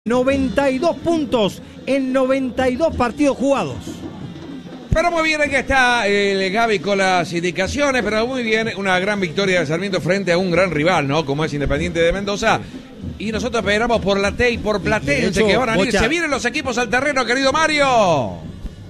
92 puntos en 92 partidos jugados. Pero muy bien, aquí está el Gaby con las indicaciones, pero muy bien, una gran victoria de Sarmiento frente a un gran rival, ¿no? Como es Independiente de Mendoza. Y nosotros esperamos por la T y por Platense, que van a ir. Se vienen los equipos al terreno, querido Mario.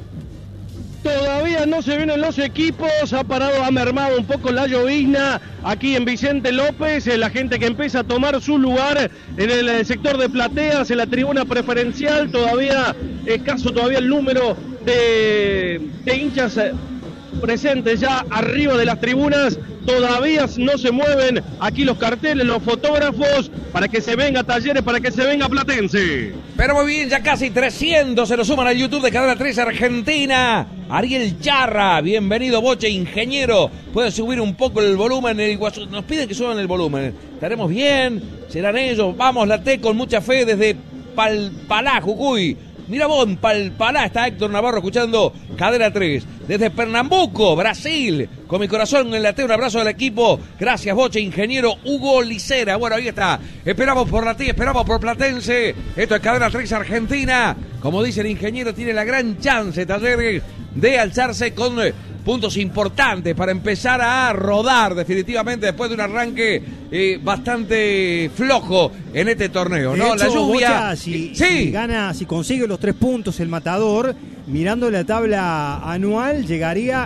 Todavía no se vienen los equipos, ha mermado un poco la llovizna aquí en Vicente López, la gente que empieza a tomar su lugar en el sector de plateas, en la tribuna preferencial, todavía escaso el número de hinchas presentes ya arriba de las tribunas, todavía no se mueven aquí los carteles, los fotógrafos, para que se venga Talleres, para que se venga Platense. Pero muy bien, ya casi 300 se nos suman al YouTube de Cadena 3 Argentina. Ariel Charra, bienvenido Boche, ingeniero. Puede subir un poco el volumen, nos piden que suban el volumen. Estaremos bien, serán ellos. Vamos, la T con mucha fe desde Palpalá, Jujuy. Mira vos, en Palpalá está Héctor Navarro escuchando Cadena 3. Desde Pernambuco, Brasil, con mi corazón en la T, un abrazo al equipo. Gracias, Boche, ingeniero Hugo Licera. Bueno, ahí está. Esperamos por la T, esperamos por Platense. Esto es Cadena 3 Argentina. Como dice el ingeniero, tiene la gran chance, Talleres, de alzarse con puntos importantes para empezar a rodar definitivamente después de un arranque bastante flojo en este torneo, ¿no? De hecho, la lluvia. Bocha, si consigue los 3 puntos el Matador, mirando la tabla anual, llegará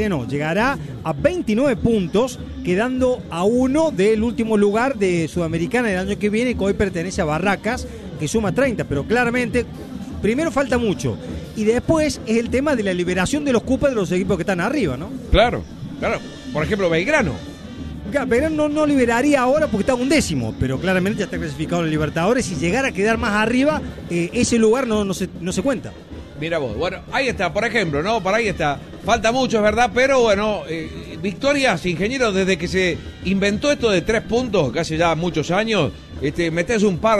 a 29 puntos, quedando a 1 del último lugar de Sudamericana el año que viene, que hoy pertenece a Barracas, que suma 30, pero claramente primero falta mucho. Y después es el tema de la liberación de los cupos de los equipos que están arriba, ¿no? Claro. Por ejemplo, Belgrano. Belgrano no liberaría ahora porque está 11º, pero claramente ya está clasificado en Libertadores. Y llegar a quedar más arriba, ese lugar no se cuenta. Mira vos, bueno, ahí está, por ejemplo, ¿no? Por ahí está. Falta mucho, es verdad, pero bueno, victorias, ingeniero, desde que se inventó esto de 3 puntos, casi ya muchos años, metés un par,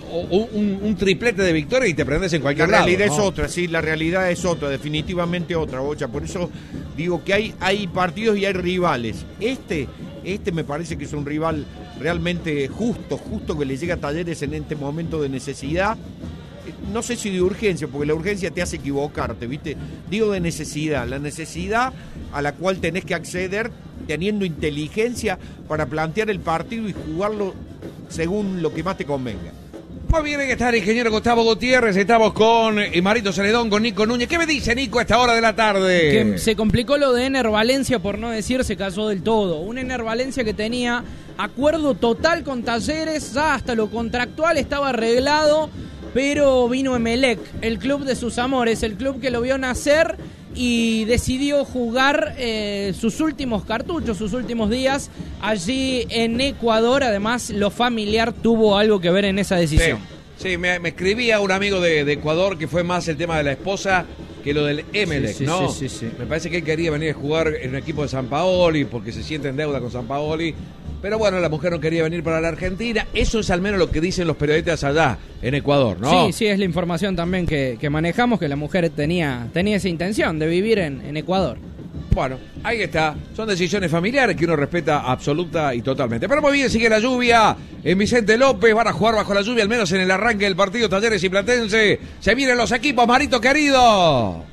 un triplete de victorias y te prendes en cualquier lado. La realidad es otra, sí, la realidad es otra, definitivamente otra, Bocha. Por eso digo que hay partidos y hay rivales. Este me parece que es un rival realmente justo que le llega a Talleres en este momento de necesidad. No sé si de urgencia, porque la urgencia te hace equivocarte, ¿viste? Digo de necesidad, la necesidad a la cual tenés que acceder teniendo inteligencia para plantear el partido y jugarlo según lo que más te convenga. Muy bien, que está el ingeniero Gustavo Gutiérrez, estamos con Marito Celedón, con Nico Núñez. ¿Qué me dice Nico a esta hora de la tarde? Que se complicó lo de Ener Valencia, por no decir se casó del todo. Un Ener Valencia que tenía acuerdo total con Talleres, ya hasta lo contractual estaba arreglado, pero vino Emelec, el club de sus amores, el club que lo vio nacer y decidió jugar sus últimos cartuchos, sus últimos días allí en Ecuador. Además, lo familiar tuvo algo que ver en esa decisión. Sí, me escribía un amigo de Ecuador que fue más el tema de la esposa que lo del Emelec, ¿no? Sí. Me parece que él quería venir a jugar en un equipo de Sampaoli porque se siente en deuda con Sampaoli. Pero bueno, la mujer no quería venir para la Argentina. Eso es al menos lo que dicen los periodistas allá en Ecuador, ¿no? Sí, es la información también que manejamos, que la mujer tenía esa intención de vivir en Ecuador. Bueno, ahí está. Son decisiones familiares que uno respeta absoluta y totalmente. Pero muy bien, sigue la lluvia en Vicente López. Van a jugar bajo la lluvia, al menos en el arranque del partido Talleres y Platense. Se vienen los equipos, Marito querido.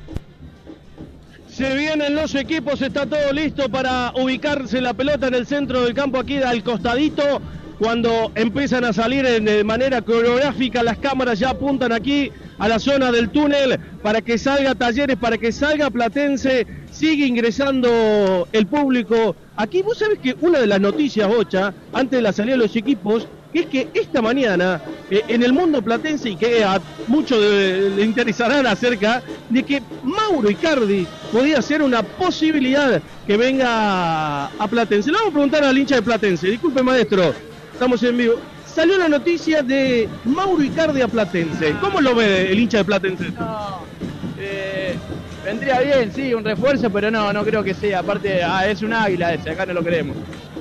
Se vienen los equipos, está todo listo para ubicarse la pelota en el centro del campo, aquí al costadito. Cuando empiezan a salir de manera coreográfica, las cámaras ya apuntan aquí a la zona del túnel para que salga Talleres, para que salga Platense. Sigue ingresando el público. Aquí vos sabés que una de las noticias, Bocha, antes de la salida de los equipos, que es que esta mañana en el mundo platense, y que a muchos le interesarán acerca de que Mauro Icardi podía ser una posibilidad que venga a Platense. Le vamos a preguntar al hincha de Platense. Disculpe, maestro, estamos en vivo. Salió la noticia de Mauro Icardi a Platense. ¿Cómo lo ve el hincha de Platense? No, vendría bien, sí, un refuerzo, pero no creo que sea. Aparte, es un águila ese, acá no lo queremos.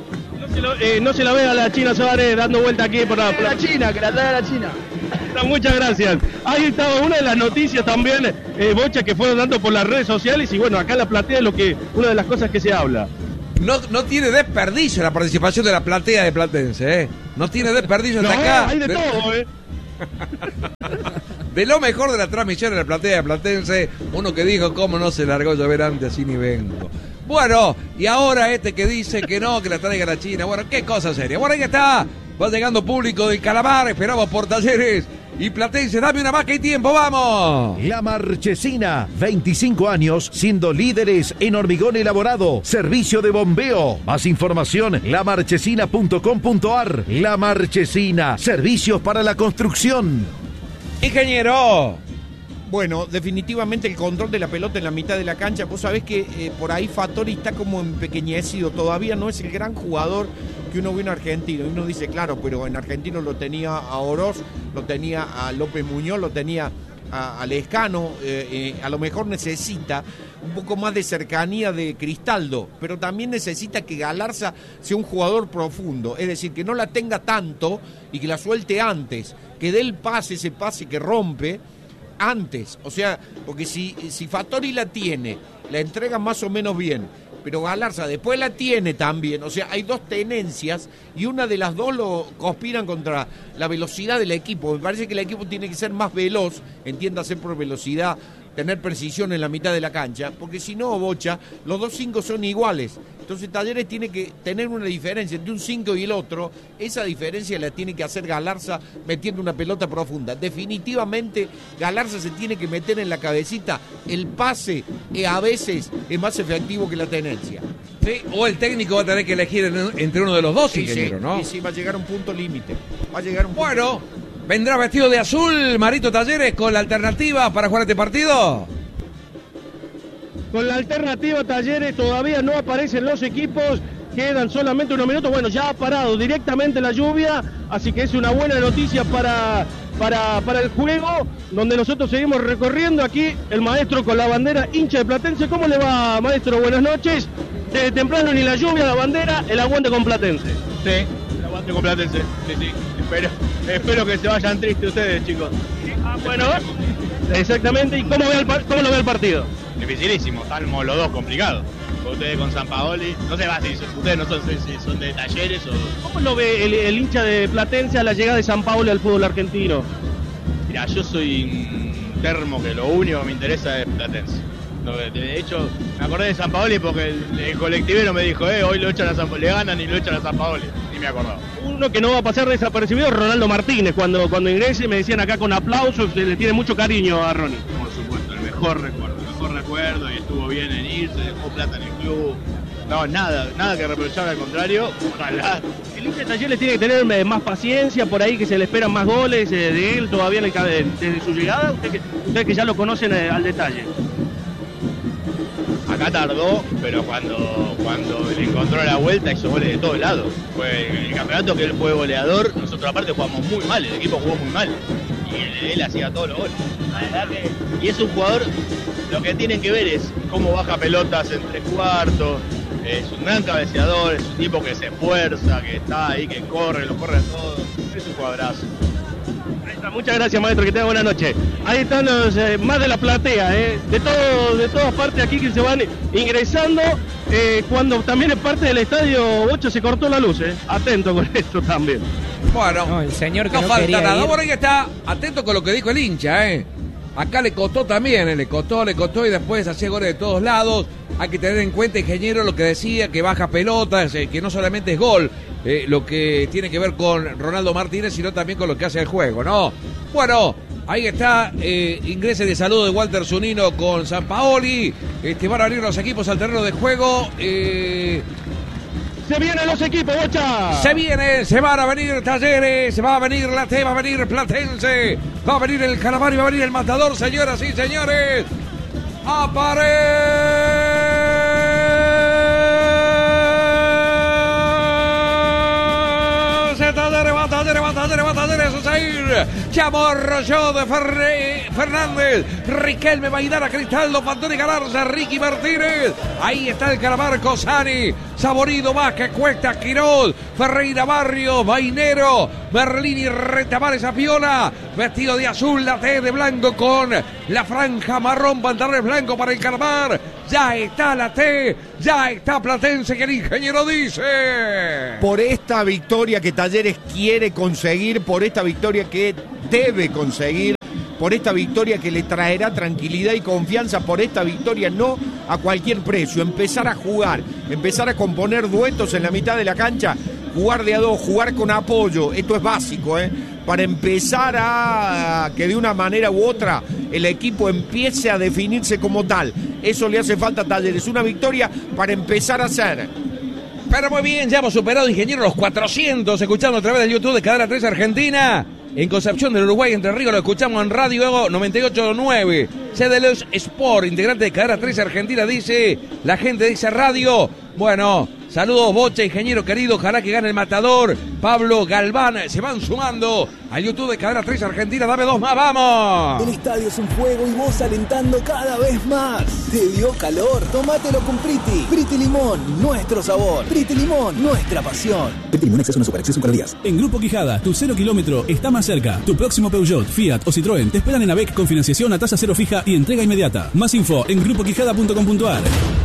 No se la ve a la China Suárez dando vuelta aquí por la China, que la trae a la China. Muchas gracias. Ahí estaba una de las noticias también, Bocha, que fueron dando por las redes sociales. Y bueno, acá la platea es una de las cosas que se habla. No tiene desperdicio la participación de la platea de Platense, ¿eh? No tiene desperdicio hasta acá. Hay de todo, De lo mejor de la transmisión en la platea de Platense, uno que dijo, cómo no se largó a llover antes, así ni vengo. Bueno, y ahora este que dice que no, que la traiga la China. Bueno, qué cosa seria. Bueno, ahí está. Va llegando público del Calamar. Esperamos por Talleres y Platense. Dame una más que hay tiempo, vamos. La Marchesina, 25 años siendo líderes en hormigón elaborado. Servicio de bombeo. Más información, lamarchesina.com.ar. La Marchesina, servicios para la construcción. Ingeniero. Bueno, definitivamente el control de la pelota en la mitad de la cancha. Vos sabés que por ahí Fattori está como empequeñecido. Todavía no es el gran jugador que uno ve en Argentino. Y uno dice, claro, pero en Argentino lo tenía a Oroz, lo tenía a López Muñoz, lo tenía a Lescano. A lo mejor necesita un poco más de cercanía de Cristaldo, pero también necesita que Galarza sea un jugador profundo. Es decir, que no la tenga tanto y que la suelte antes. Que dé el pase, ese pase que rompe antes, o sea, porque si Fattori la tiene, la entrega más o menos bien, pero Galarza después la tiene también, o sea, hay dos tenencias y una de las dos lo conspiran contra la velocidad del equipo. Me parece que el equipo tiene que ser más veloz, entiéndase por velocidad, tener precisión en la mitad de la cancha, porque si no, Bocha, los dos 5 son iguales. Entonces Talleres tiene que tener una diferencia entre un 5 y el otro. Esa diferencia la tiene que hacer Galarza metiendo una pelota profunda. Definitivamente Galarza se tiene que meter en la cabecita. El pase a veces es más efectivo que la tenencia. Sí, o el técnico va a tener que elegir entre uno de los dos, Sí, ingeniero, ¿no? Sí, va a llegar a un punto límite. Va a llegar a un punto Bueno, ¿vendrá vestido de azul Marito Talleres con la alternativa para jugar este partido? Con la alternativa Talleres todavía no aparecen los equipos, quedan solamente unos minutos. Bueno, ya ha parado directamente la lluvia, así que es una buena noticia para el juego, donde nosotros seguimos recorriendo. Aquí el maestro con la bandera hincha de Platense. ¿Cómo le va, maestro? Buenas noches. Desde temprano ni la lluvia, la bandera, el aguante con Platense. Sí, el aguante con Platense. Sí. Espero que se vayan tristes ustedes, chicos. Bueno, exactamente. ¿Y cómo lo ve el partido? Dificilísimo, estamos los dos complicados. Ustedes con Sampaoli, no sé si ustedes no son de Talleres o... ¿Cómo lo ve el hincha de Platense a la llegada de Sampaoli al fútbol argentino? Mira, yo soy un termo que lo único que me interesa es Platense. De hecho, me acordé de Sampaoli porque el colectivero me dijo, hoy lo echan a Sampaoli, le ganan y lo echan a Sampaoli. Ni me acordaba. Uno que no va a pasar desapercibido es Ronaldo Martínez. Cuando ingrese me decían acá con aplausos, le tiene mucho cariño a Ronnie. Por supuesto, el mejor recuerdo y estuvo bien en irse, dejó plata en el club. No, nada que reprochar, al contrario. Ojalá. El hincha de Talleres tiene que tener más paciencia por ahí, que se le esperan más goles de él todavía desde su llegada. Ustedes que ya lo conocen al detalle. Acá tardó, pero cuando le encontró la vuelta hizo goles de todos lados. Fue el campeonato que él fue goleador, nosotros aparte jugamos muy mal, el equipo jugó muy mal. Y él hacía todos los goles. Y es un jugador, lo que tienen que ver es cómo baja pelotas en 3 cuartos. Es un gran cabeceador, es un tipo que se esfuerza, que está ahí, que corre, lo corre a todos. Es un jugadorazo. Muchas gracias, maestro, que tenga buena noche. Ahí están los más de la platea, de todas partes aquí que se van ingresando, cuando también es parte del estadio 8 se cortó la luz, atento con esto también. Bueno, No, el señor que no no falta quería nada. ir. Bueno, ahí está, atento con lo que dijo el hincha, Acá le costó también, le costó y después hacía goles de todos lados. Hay que tener en cuenta, ingeniero, lo que decía, que baja pelotas, que no solamente es gol, lo que tiene que ver con Ronaldo Martínez, sino también con lo que hace el juego, ¿no? Bueno, ahí está, ingrese de saludo de Walter Zunino con Sampaoli. Van a abrir los equipos al terreno de juego. Se vienen los equipos, Bocha. Se van a venir Talleres, se va a venir la T, va a venir Platense, va a venir el Calamar y va a venir el Matador, señoras y señores. Talleres, Osair, Chamorro de Fernández, Riquelme, Maidana, Cristaldo, Fattori, Galarza, Ricky Martínez. Ahí está el Calamar, Cosani, Saborido, Vázquez, Cuesta, Quiroz, Ferreira, Barrios, Vainero, Merlini, Retamares, Apiola, vestido de azul, la T de blanco con la franja marrón, pantalones blancos para el Calamar. ya está la T, ya está Platense, que el ingeniero dice. Por esta victoria que Talleres quiere conseguir, por esta victoria que debe conseguir, por esta victoria que le traerá tranquilidad y confianza, por esta victoria no a cualquier precio, empezar a jugar, empezar a componer duetos en la mitad de la cancha, jugar de a dos, jugar con apoyo, esto es básico, para empezar a que de una manera u otra el equipo empiece a definirse como tal. Eso le hace falta a Talleres, una victoria para empezar a hacer. Pero muy bien, ya hemos superado, ingeniero, los 400, escuchando a través del YouTube de Cadena 3 Argentina. En Concepción del Uruguay, Entre Ríos, lo escuchamos en Radio 98.9. CDLOS Sport, integrante de Cadena 3 Argentina, dice, la gente dice radio. Bueno, saludos, Bocha, ingeniero querido, ojalá que gane el Matador. Pablo Galván, se van sumando al YouTube de Cadena 3 Argentina, dame dos más, vamos. El estadio es un fuego y vos alentando cada vez más. ¿Te dio calor? Tómatelo con Priti. Priti Limón, nuestro sabor. Priti Limón, nuestra pasión. Priti Limón Exceso, una super exceso con días. En Grupo Quijada, tu 0 kilómetro está más cerca. Tu próximo Peugeot, Fiat o Citroën te esperan en AVEC con financiación a tasa cero fija y entrega inmediata. Más info en grupoquijada.com.ar.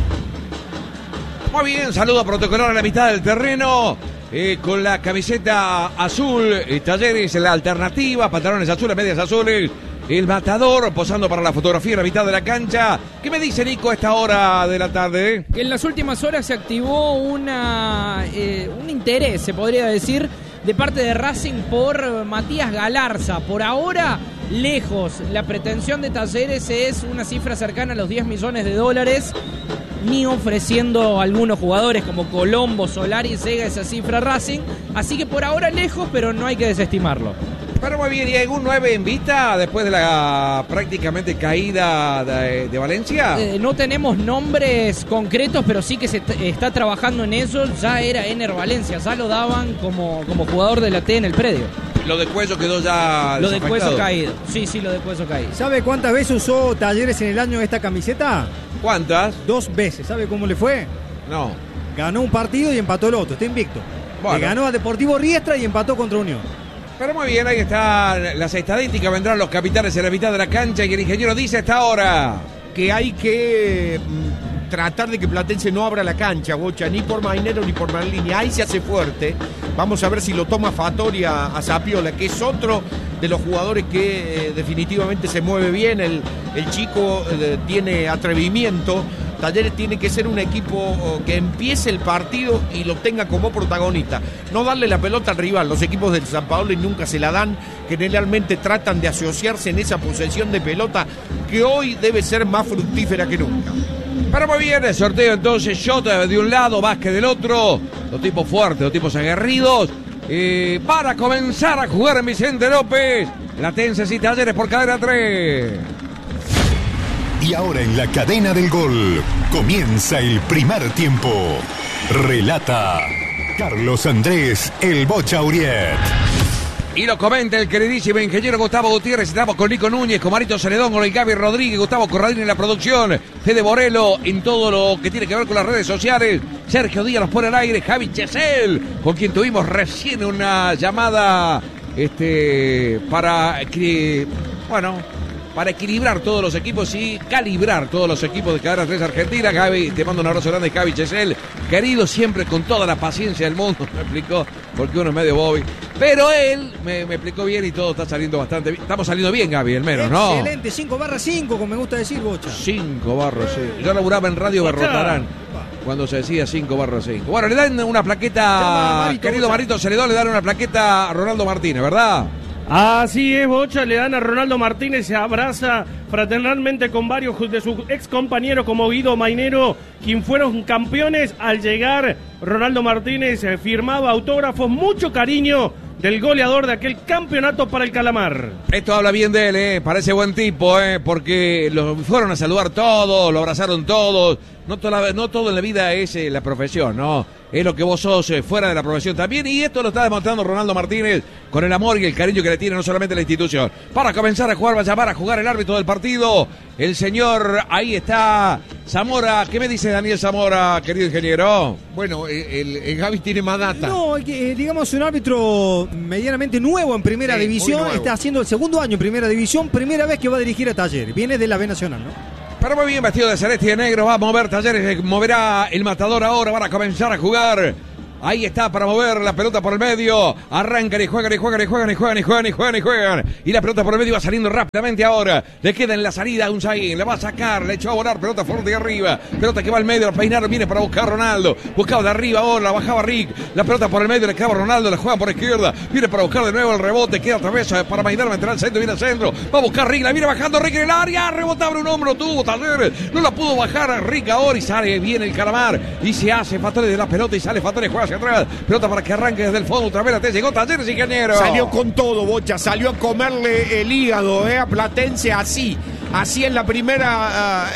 Muy bien, saludo protocolar a la mitad del terreno. Con la camiseta azul, Talleres, la alternativa, pantalones azules, medias azules. El Matador posando para la fotografía en la mitad de la cancha. ¿Qué me dice Nico a esta hora de la tarde? En las últimas horas se activó un interés, se podría decir, de parte de Racing por Matías Galarza. Por ahora, lejos. La pretensión de Talleres es una cifra cercana a los $10 millones, ni ofreciendo a algunos jugadores como Colombo, Solari, llega esa cifra Racing. Así que por ahora lejos, pero no hay que desestimarlo. Pero muy bien, ¿y algún 9 en vista después de la prácticamente caída de Valencia? No tenemos nombres concretos, pero sí que se está trabajando en eso. Ya era Ener Valencia, ya lo daban como jugador de la T en el predio. Lo de Cuello quedó ya Lo de Cuello caído. Sí, lo de Cuello caído. ¿Sabe cuántas veces usó Talleres en el año esta camiseta? ¿Cuántas? 2 veces. ¿Sabe cómo le fue? No. Ganó un partido y empató el otro. Está invicto. Bueno. Le ganó a Deportivo Riestra y empató contra Unión. Pero muy bien, ahí están las estadísticas, vendrán los capitanes en la mitad de la cancha y el ingeniero dice a esta hora que hay que tratar de que Platense no abra la cancha, Bocha, ni por Mainero ni por Marlini. Ahí se hace fuerte. Vamos a ver si lo toma Fattoria a Zapiola, que es otro de los jugadores que definitivamente se mueve bien. El chico tiene atrevimiento. Talleres tiene que ser un equipo que empiece el partido y lo tenga como protagonista. No darle la pelota al rival. Los equipos del San Paolo nunca se la dan. Generalmente tratan de asociarse en esa posesión de pelota que hoy debe ser más fructífera que nunca. Pero muy bien, el sorteo entonces, Jota de un lado, Vázquez del otro. Los tipos fuertes, los tipos aguerridos. Para comenzar a jugar en Vicente López. Platense y Talleres por Cadena 3. Y ahora en la cadena del gol comienza el primer tiempo. Relata Carlos Andrés El Bocha Uriet. Y lo comenta el queridísimo ingeniero Gustavo Gutiérrez. Estamos con Nico Núñez, con Marito Celedón, con el Gaby Rodríguez, Gustavo Corradini en la producción, Fede Borello en todo lo que tiene que ver con las redes sociales. Sergio Díaz nos pone al aire, Javi Chesel, con quien tuvimos recién una llamada para equilibrar todos los equipos y calibrar todos los equipos de Cadena 3 Argentina. Gaby, te mando un abrazo grande, Javi Chesel, querido siempre con toda la paciencia del mundo, me explicó, porque uno es medio bobby. Pero él me explicó bien y todo está saliendo bastante bien. Estamos saliendo bien, Gaby, el menos, ¿no? Excelente, 5/5, como me gusta decir, Bocha. 5/5. Yo laburaba en Radio Berrotarán cuando se decía 5/5. Bueno, le dan una plaqueta, querido Marito Celedón, le dan una plaqueta a Ronaldo Martínez, ¿verdad? Así es, Bocha, le dan a Ronaldo Martínez, se abraza fraternalmente con varios de sus ex compañeros como Guido Mainero, quien fueron campeones. Al llegar, Ronaldo Martínez firmaba autógrafos, mucho cariño del goleador de aquel campeonato para el Calamar. Esto habla bien de él, parece buen tipo, porque lo fueron a saludar todos, lo abrazaron todos. No todo en la vida es la profesión, ¿no? Es lo que vos sos fuera de la profesión también, y esto lo está demostrando Ronaldo Martínez con el amor y el cariño que le tiene no solamente la institución. Para comenzar a jugar, va a llamar a jugar el árbitro del partido, el señor, ahí está, Zamora. ¿Qué me dice Daniel Zamora, querido ingeniero? Bueno, el Gaby tiene más data. No, digamos un árbitro medianamente nuevo en primera división, está haciendo el segundo año en primera división, primera vez que va a dirigir a Talleres, viene de la B Nacional, ¿no? Pero muy bien vestido de celeste y de negro. Va a mover Talleres. Moverá el Matador ahora. Van a comenzar a jugar. Ahí está para mover la pelota por el medio. Arrancan y juegan y juegan y juegan y juegan y juegan y juegan y juegan. Y la pelota por el medio va saliendo rápidamente ahora. Le queda en la salida a Unzaín. Le va a sacar. Le echó a volar. Pelota fuerte de arriba. Pelota que va al medio. La peinaron. Viene para buscar a Ronaldo. Buscaba de arriba ahora. La bajaba Rick. La pelota por el medio. Le quedaba a Ronaldo. La juega por izquierda. Viene para buscar de nuevo el rebote. Queda otra vez para Maidana. Meterá al centro. Viene al centro. Va a buscar Rick. La viene bajando Rick en el área. Rebotaba un hombro. Tuvo Talleres. No la pudo bajar a Rick ahora. Y sale bien el Calamar. Y se hace Fatores de la pelota. Y sale Fatores. Juega hacia atrás. Pelota para que arranque desde el fondo. Otra vez te llegó Talleres, ingeniero. Salió con todo, Bocha. Salió a comerle el hígado a Platense así. Así en la primera...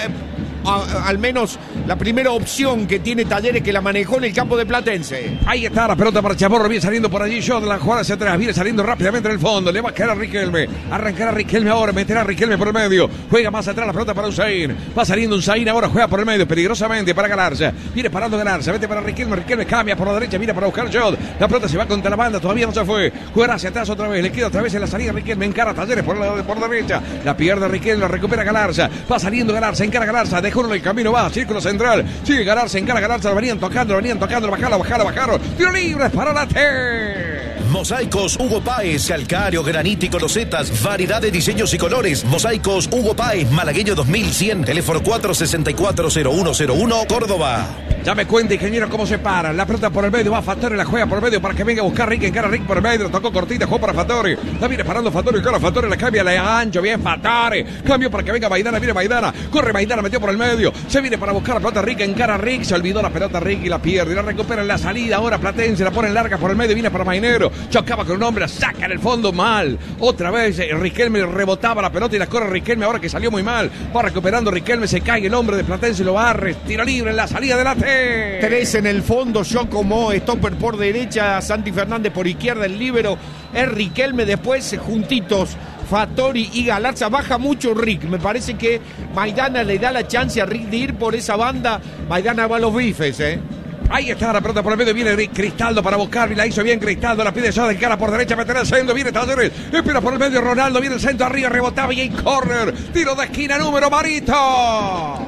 al menos la primera opción que tiene Talleres, que la manejó en el campo de Platense. Ahí está la pelota para Chamorro, viene saliendo por allí, yo de la jugada hacia atrás, viene saliendo rápidamente en el fondo, le va a quedar a Riquelme, arrancará Riquelme ahora, meterá a Riquelme por el medio, juega más atrás la pelota para Unzaín, va saliendo Unzaín ahora, juega por el medio, peligrosamente para Galarza, viene parando Galarza, vete para Riquelme, Riquelme cambia por la derecha, viene para buscar Jod, la pelota se va contra la banda, todavía no se fue, juega hacia atrás otra vez, le queda otra vez en la salida Riquelme, encara a Talleres por derecha, la pierde Riquelme, la recupera Galarza, va saliendo Galarza, encara Galarza, dejó uno en el camino, va, círculo central, sigue Galarza, encara Galarza, lo venían tocando, bajaron, tiro libre para la T. Mosaicos Hugo Páez, calcáreo, granito, losetas, variedad de diseños y colores. Mosaicos Hugo Páez, Malagueño 2100, teléfono 464-0101, Córdoba. Ya me cuenta, ingeniero, cómo se para. La pelota por el medio, va Fattori, la juega por el medio para que venga a buscar Rick, encara Rick por el medio, tocó cortita, jugó para Fattori. La viene parando Fattori, encara Fattori, la cambia, la ancho, bien Fattori. Cambio para que venga Maidana, viene Maidana, corre Maidana, metió por el medio. Se viene para buscar la pelota Rick, encara Rick, se olvidó la pelota Rick y la pierde. Y la recupera en la salida, ahora Platense, la pone larga por el medio, viene para Mainero. Chocaba con un hombre, la saca en el fondo mal. Otra vez Riquelme rebotaba la pelota y la corre Riquelme ahora que salió muy mal. Va recuperando Riquelme, se cae el hombre de Platense, lo barre, tiro libre en la salida de la T. 3 en el fondo, yo como stopper por derecha, Santi Fernández por izquierda, el líbero es Riquelme, después juntitos Fattori y Galarza. Baja mucho Rick, me parece que Maidana le da la chance a Rick de ir por esa banda. Maidana va a los bifes, Ahí está la pelota por el medio, viene Cristaldo para buscar, y la hizo bien Cristaldo, la pide ya de cara por derecha, meterá el centro, viene Talleres, espera por el medio Ronaldo, viene el centro arriba, rebotaba y en córner, tiro de esquina número Marito.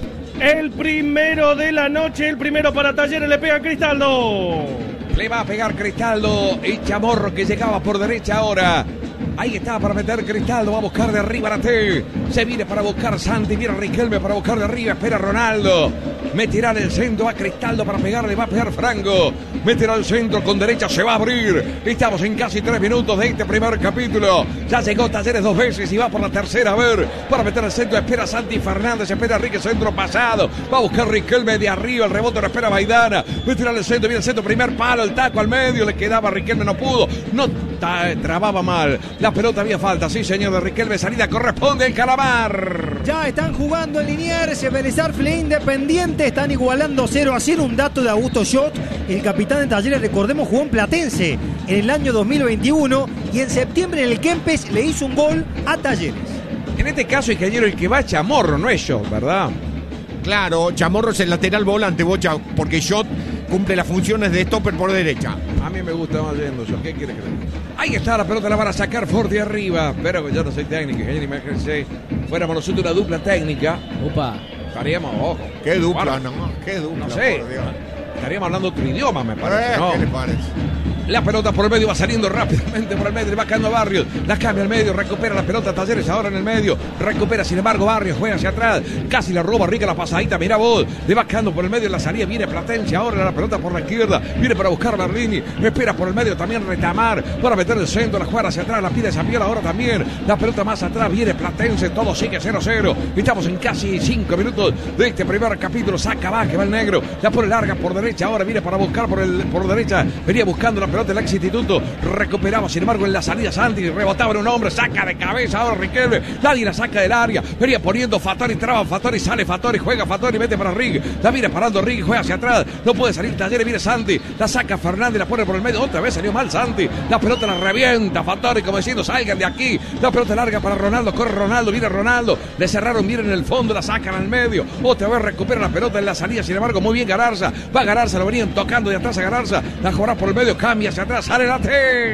El primero de la noche, el primero para Talleres, le pega Cristaldo. Le va a pegar Cristaldo y Chamorro que llegaba por derecha ahora. Ahí está para meter Cristaldo, va a buscar de arriba la T. Se viene para buscar Santi, viene Riquelme para buscar de arriba, espera Ronaldo. Meterá en el centro a Cristaldo para pegarle, va a pegar Franco. Meterá al centro con derecha, se va a abrir. Estamos en casi 3 minutos de este primer capítulo. Ya llegó Talleres 2 veces y va por la tercera, a ver. Para meter al centro, espera Santi Fernández, espera Rique, centro pasado. Va a buscar Riquelme de arriba, el rebote lo espera Maidana. Meterá al centro, viene el centro, primer palo, el taco al medio, le quedaba Riquelme, no pudo. No trababa mal. La pelota había falta, sí señor, de Riquelme, salida corresponde al Calamar. Ya están jugando en Liniers, Vélez Sarsfield e Independiente, están igualando 0-0. Un dato de Augusto Schott, el capitán de Talleres, recordemos, jugó en Platense en el año 2021 y en septiembre en el Kempes le hizo un gol a Talleres. En este caso, ingeniero, el que va a Chamorro, no es Schott, ¿verdad? Claro, Chamorro es el lateral volante, Bocha, porque Schott cumple las funciones de stopper por derecha. A mí me gusta más yendo yo. ¿Qué quiere que le diga? Ahí está la pelota, la van a sacar fuerte arriba. Pero yo no soy técnico, ingeniero, imagínense. Fuéramos nosotros una dupla técnica. Opa. Estaríamos, ojo. ¿Qué dupla? No, qué dupla. No sé. Estaríamos hablando otro idioma, me parece. ¿No? ¿Qué le parece? La pelota por el medio va saliendo rápidamente por el medio, le va quedando Barrios, la cambia al medio, recupera la pelota Talleres ahora en el medio, recupera sin embargo Barrios, juega hacia atrás, casi la roba Rica la pasadita, mira vos, le va quedando por el medio, la salida viene Platense, ahora la pelota por la izquierda, viene para buscar Bernini, espera por el medio también Retamar, para meter el centro, la juega hacia atrás, la pide Sampiel ahora también, la pelota más atrás, viene Platense, todo sigue 0-0, estamos en casi 5 minutos de este primer capítulo, saca va, que va el negro, la pone larga por derecha, ahora viene para buscar por derecha, venía buscando la pelota el ex instituto, recuperaba sin embargo en la salida Santi, rebotaba en un hombre, saca de cabeza ahora Riquelme, nadie la saca del área, venía poniendo Fattori, traba Fattori, sale Fattori, juega Fattori, mete para Rick, la viene parando Rick, juega hacia atrás, no puede salir Talleres, viene Santi, la saca Fernández, la pone por el medio, otra vez salió mal Santi, la pelota la revienta Fattori como diciendo salgan de aquí, la pelota larga para Ronaldo, corre Ronaldo, viene Ronaldo, le cerraron bien en el fondo, la sacan al medio, otra vez recupera la pelota en la salida, sin embargo muy bien Galarza, va Galarza, lo venían tocando de atrás a Galarza, la jugará por el medio, cambia hacia atrás, sale la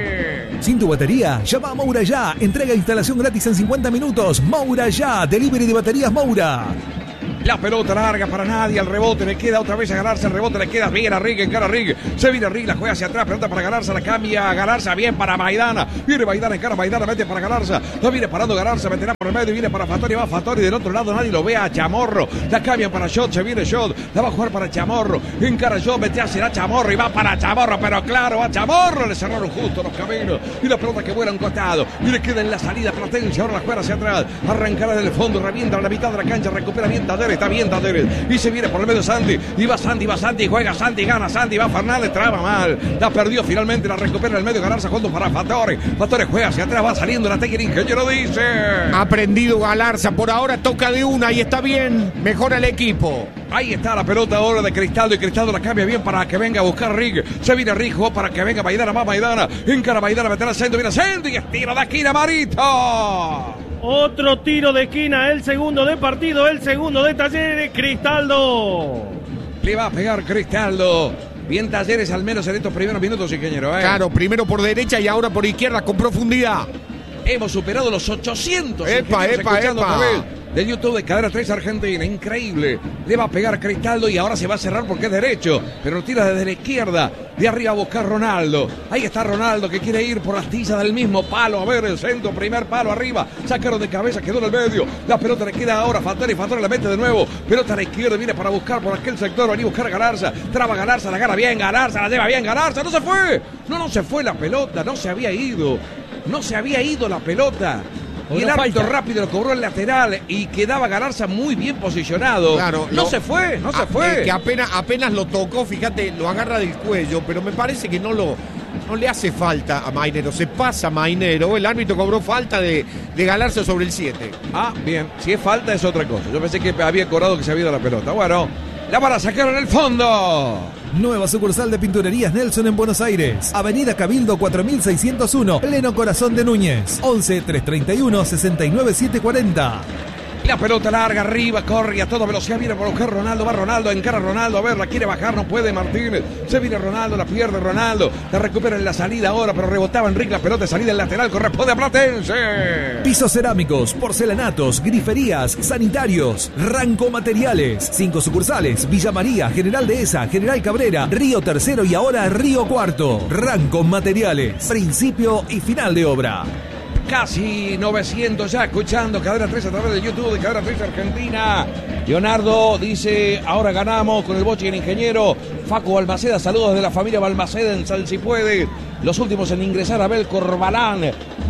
T. Sin tu batería, llama a Moura Ya. Entrega e instalación gratis en 50 minutos. Moura Ya, delivery de baterías Moura. La pelota larga para nadie, el rebote le queda otra vez a Galarza, el rebote le queda bien a Rig, encara a Rig, se viene Rig, la juega hacia atrás, pelota para Galarza, la cambia a Galarza, bien para Maidana, viene Maidana, encara a Maidana, mete para Galarza, la viene parando Galarza, meterá por el medio, viene para Fattori, va Fattori, del otro lado nadie lo ve a Chamorro, la cambia para Shot, se viene Shot, la va a jugar para Chamorro, encara Shot, mete hacia Chamorro y va para Chamorro, pero claro, va Chamorro, le cerraron justo los caminos y la pelota que vuela a un costado y le queda en la salida Platense, ahora la juega hacia atrás, arrancará del fondo, revienta a la mitad de la cancha, recupera bien Talleres, está bien Talleres y se viene por el medio Santi y va Santi, juega Santi, gana Santi, va Fernández, traba mal, la perdió finalmente, la recupera en el medio Galarza jugando para Fattori juega hacia atrás, va saliendo la técnica, Ingeniero dice ha aprendido Galarza, por ahora toca de una y está bien, mejora el equipo. Ahí está la pelota ahora de Cristaldo y Cristaldo la cambia bien para que venga a buscar Rig, se viene Rig, jugó para que venga Maidana, va Maidana, encara Maidana, meterá al centro, viene al centro y estira de esquina Marito. Otro tiro de esquina, el segundo de partido, el segundo de Talleres, Cristaldo. Le va a pegar Cristaldo. Bien Talleres al menos en estos primeros minutos, ingeniero. Claro, primero por derecha y ahora por izquierda con profundidad. Hemos superado los 800. Epa. De YouTube de Cadena 3 Argentina, increíble. Le va a pegar Cristaldo y ahora se va a cerrar porque es derecho, pero tira desde la izquierda, de arriba a buscar Ronaldo. Ahí está Ronaldo que quiere ir por la astilla del mismo palo. A ver el centro, primer palo arriba, sacaron de cabeza, quedó en el medio. La pelota le queda ahora a Fattori la mete de nuevo. Pelota a la izquierda, viene para buscar por aquel sector, va a buscar a Galarza. Traba Galarza, la gana bien Galarza, la lleva bien Galarza. No se fue. No se fue la pelota, no se había ido la pelota. Y el árbitro rápido lo cobró el lateral y quedaba Galarza muy bien posicionado. Claro, no se fue. Que apenas lo tocó, fíjate, lo agarra del cuello, pero me parece que no le hace falta a Mainero, se pasa Mainero, el árbitro cobró falta de Galarza sobre el 7. Ah, bien, si es falta es otra cosa. Yo pensé que había cobrado que se había ido la pelota. Bueno, la van a sacar en el fondo. Nueva sucursal de Pinturerías Nelson en Buenos Aires. Avenida Cabildo 4601, pleno corazón de Núñez. 11 331 69 740. La pelota larga arriba, corre a toda velocidad, viene por buscar Ronaldo, va Ronaldo, encara a Ronaldo, a ver, la quiere bajar, no puede Martínez, se viene Ronaldo, la pierde Ronaldo, la recupera en la salida ahora, pero rebotaba Enrique, la pelota de salida en lateral, corresponde a Platense. Pisos cerámicos, porcelanatos, griferías, sanitarios, Ranco Materiales, 5 sucursales, Villa María, General Dehesa, General Cabrera, Río Tercero y ahora Río Cuarto. Ranco Materiales, principio y final de obra. Casi 900 ya escuchando Cadena 3 a través de YouTube de Cadena 3 Argentina. Leonardo dice, ahora ganamos con el Boche y el ingeniero. Facu Balmaceda, saludos de la familia Balmaceda en Sal Si Puede. Los últimos en ingresar, Abel Corbalán.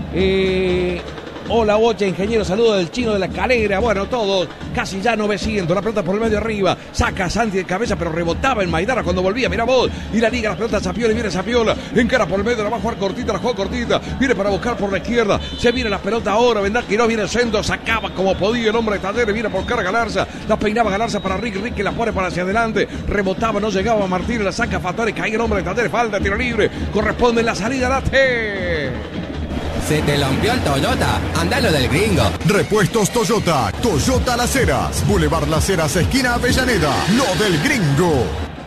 Hola Boche, ingeniero, saludos del Chino de la Calera. Bueno, todos, casi ya 900. La pelota por el medio arriba. Saca a Santi de cabeza, pero rebotaba en Maidana cuando volvía. Mira vos. Y la liga, la pelota a Sapiola y viene Sapiola. Encara por el medio, la va a jugar cortita, la juega cortita. Viene para buscar por la izquierda. Se viene la pelota ahora. Vendrá que no viene el centro. Sacaba como podía el hombre de Talleres. Viene a buscar Galarza. La peinaba Galarza para Rick que la pone para hacia adelante. Rebotaba, no llegaba Martínez. La saca Fattori. Cae el hombre de Talleres. Falta, tiro libre. Corresponde en la salida. Late. Se te rompió el Toyota, andalo del gringo. Repuestos Toyota, Toyota Las Heras, Boulevard Las Heras, esquina Avellaneda, lo del gringo.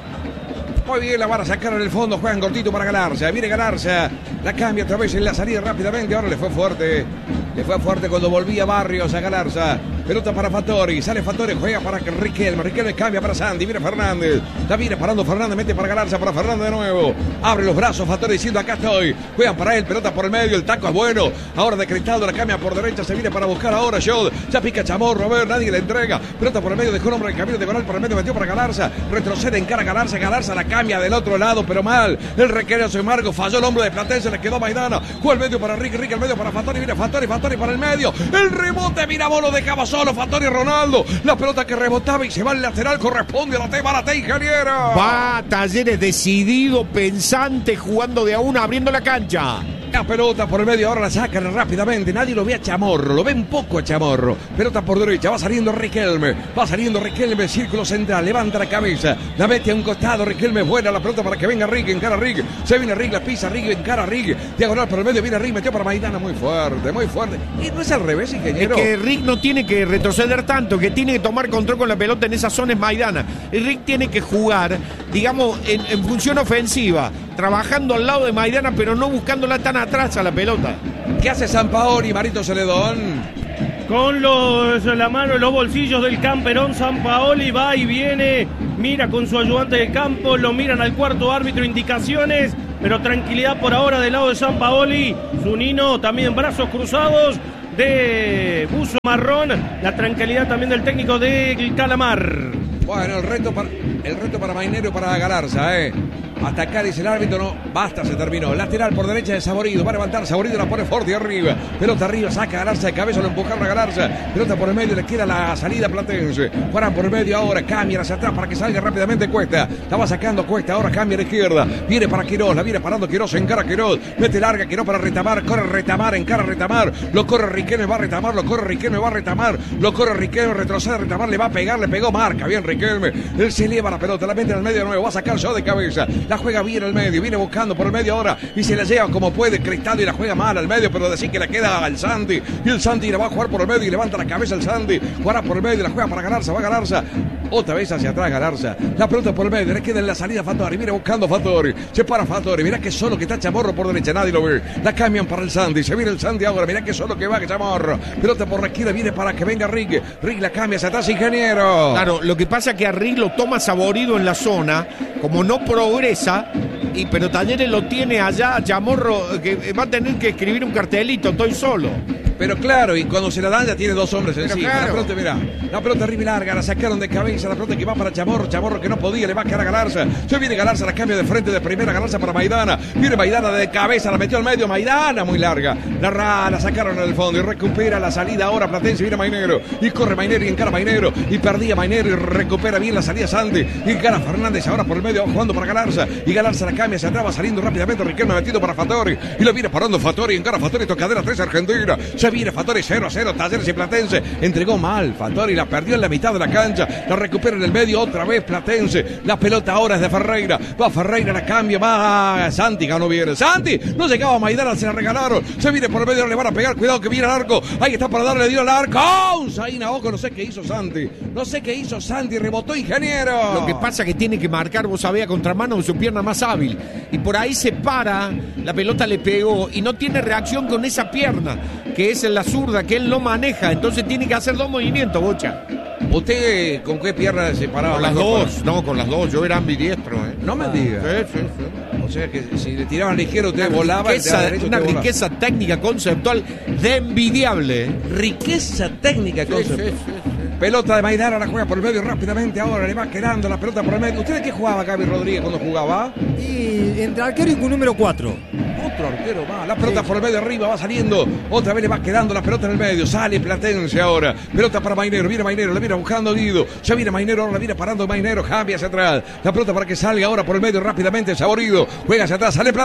Muy bien, la van a sacar en el fondo, juegan cortito para Galarza, viene Galarza, la cambia otra vez en la salida rápidamente, ahora le fue fuerte cuando volvía Barrios a Galarza. Pelota para Fattori, sale Fattori, juega para Riquelme cambia para Santi, viene Fernández, la viene parando Fernández, mete para Galarza, para Fernández de nuevo, abre los brazos Fattori diciendo acá estoy, juegan para él, pelota por el medio, el taco es bueno, ahora de Cristaldo la cambia por derecha, se viene para buscar ahora Shot, ya pica Chamorro, a ver, nadie le entrega, pelota por el medio, dejó un hombre en camino diagonal por el medio, metió para Galarza, retrocede, encara Galarza la cambia del otro lado, pero mal, el requerido sin embargo, falló el hombre de Platense, le quedó Maidana, jugó el medio para Rick el medio para Fattori, viene Fattori para el medio, el rebote, mira vos, lo dejaba solo Fattori Ronaldo, la pelota que rebotaba y se va al lateral, corresponde a la T, ingeniero. Va Talleres decidido, pensante, jugando de a una, abriendo la cancha. La pelota por el medio, ahora la sacan rápidamente, nadie lo ve a Chamorro, lo ve un poco a Chamorro, pelota por derecha, va saliendo Riquelme, círculo central, levanta la cabeza, la mete a un costado, Riquelme buena, la pelota para que venga Rick, encara Rick, se viene Rick, la pisa Rick, encara Rick, diagonal por el medio, viene Rick, metió para Maidana, muy fuerte, y no es al revés, ingeniero. Es que Rick no tiene que retroceder tanto, que tiene que tomar control con la pelota en esa zona es Maidana, y Rick tiene que jugar, digamos, en función ofensiva, trabajando al lado de Maidana, pero no buscándola tan atrás a la pelota. ¿Qué hace Sampaoli, Marito Celedón? con la mano en los bolsillos del camperón. Sampaoli va y viene, mira con su ayudante de campo, lo miran al cuarto árbitro, indicaciones, pero tranquilidad por ahora del lado de Sampaoli. Zunino también brazos cruzados de buzo marrón, la tranquilidad también del técnico del Calamar. Bueno, el reto para Mainero y para Galarza, Hasta acá dice el árbitro, no, basta, se terminó. Lateral por derecha de Saborido, va a levantar Saborido, la pone fuerte arriba. Pelota arriba, saca Galarza de cabeza, lo empujaron a Galarza. Pelota por el medio, le queda la salida Platense. Juan por el medio ahora, cambia hacia atrás para que salga rápidamente Cuesta. La va sacando Cuesta, ahora cambia a la izquierda. Viene para Quirós, la viene parando Quirós, encara Quirós. Mete larga Quirós para Retamar, corre Retamar, encara Retamar. Lo corre Riquelme, va a Retamar, lo corre Riquelme, va a Retamar. Lo corre Riquelme, retrocede Retamar, le va a pegar, le pegó, marca bien Riquelme. Él se eleva la pelota, la mete en el medio de nuevo, va a sacar yo de cabeza. La juega bien al medio, viene buscando por el medio ahora y se la lleva como puede Cristaldo y la juega mal al medio, pero decir que la queda al Santi. Y el Santi le va a jugar por el medio y levanta la cabeza el Santi. Jugará por el medio, la juega para Galarza, va Galarza. Otra vez hacia atrás Galarza. La pelota por el medio, le queda en la salida Fattori. Viene buscando Fattori. Se para Fattori. Mirá que solo que está Chamorro por derecha, nadie lo ve. La cambian para el Santi. Se viene el Santi ahora. Mirá que solo que va que Chamorro. Pelota por la izquierda, viene para que venga Rick. Rick la cambia hacia atrás, Ingeniero. Claro, lo que pasa es que a Rick lo toma Saborido en la zona. Como no progresa, pero Talleres lo tiene allá, Chamorro, que va a tener que escribir un cartelito, estoy solo. Pero claro, y cuando se la dan ya tiene dos hombres encima. Claro. La pelota, mirá, la pelota arriba y larga, la sacaron de cabeza, la pelota que va para Chamorro, Chamorro que no podía, le va a quedar a Galarza. Se viene Galarza, la cambia de frente de primera, Galarza para Maidana. Viene Maidana de cabeza, la metió al medio, Maidana muy larga. La sacaron en el fondo y recupera la salida ahora Platense, viene Mainero. Y corre Mainero y encara Mainero. Y perdía Mainero y recupera bien la salida Santi. Y encara Fernández ahora por el medio, jugando para Galarza. Y Galarza la cambia, se atrás, va saliendo rápidamente Riquelme metido para Fattori. Y lo viene parando Fattori, encara Fattori, tocadera 3 Argentina. Se viene Fattori 0-0, Talleres y Platense. Entregó mal Fattori, la perdió en la mitad de la cancha. La recupera en el medio, otra vez Platense. La pelota ahora es de Ferreira. Va Ferreira, la cambia, va Santi, ganó bien. Santi, no llegaba a Maidana, se la regalaron. Se viene por el medio, le van a pegar, cuidado que viene al arco. Ahí está para darle, dio al arco. ¡Oh! Zaina, ojo, no sé qué hizo Santi. No sé qué hizo Santi, rebotó Ingeniero. Lo que pasa es que tiene que marcar, vos sabés, a contramano con su pierna más hábil. Y por ahí se para, la pelota le pegó y no tiene reacción con esa pierna, que es la zurda, que él no maneja. Entonces tiene que hacer dos movimientos, Bocha. ¿Usted con qué pierna se paraba? Con las dos. No, con las dos. Yo era ambidiestro. No me diga. Sí. O sea que si le tiraban a la izquierda usted volaba. Una riqueza técnica conceptual de envidiable. Riqueza técnica conceptual. Sí. Pelota de Maidana, la juega por el medio rápidamente. Ahora le va quedando la pelota por el medio. ¿Usted de qué jugaba Gaby Rodríguez cuando jugaba? Y entre arquero y número 4. Otro arquero va. La pelota por el medio arriba, va saliendo. Otra vez le va quedando la pelota en el medio. Sale Platense ahora. Pelota para Mainero. Viene Mainero, la viene buscando Guido. Ya viene Mainero, ahora la viene parando Mainero. Cambia hacia atrás. La pelota para que salga ahora por el medio rápidamente. Saborido. Juega hacia atrás. Sale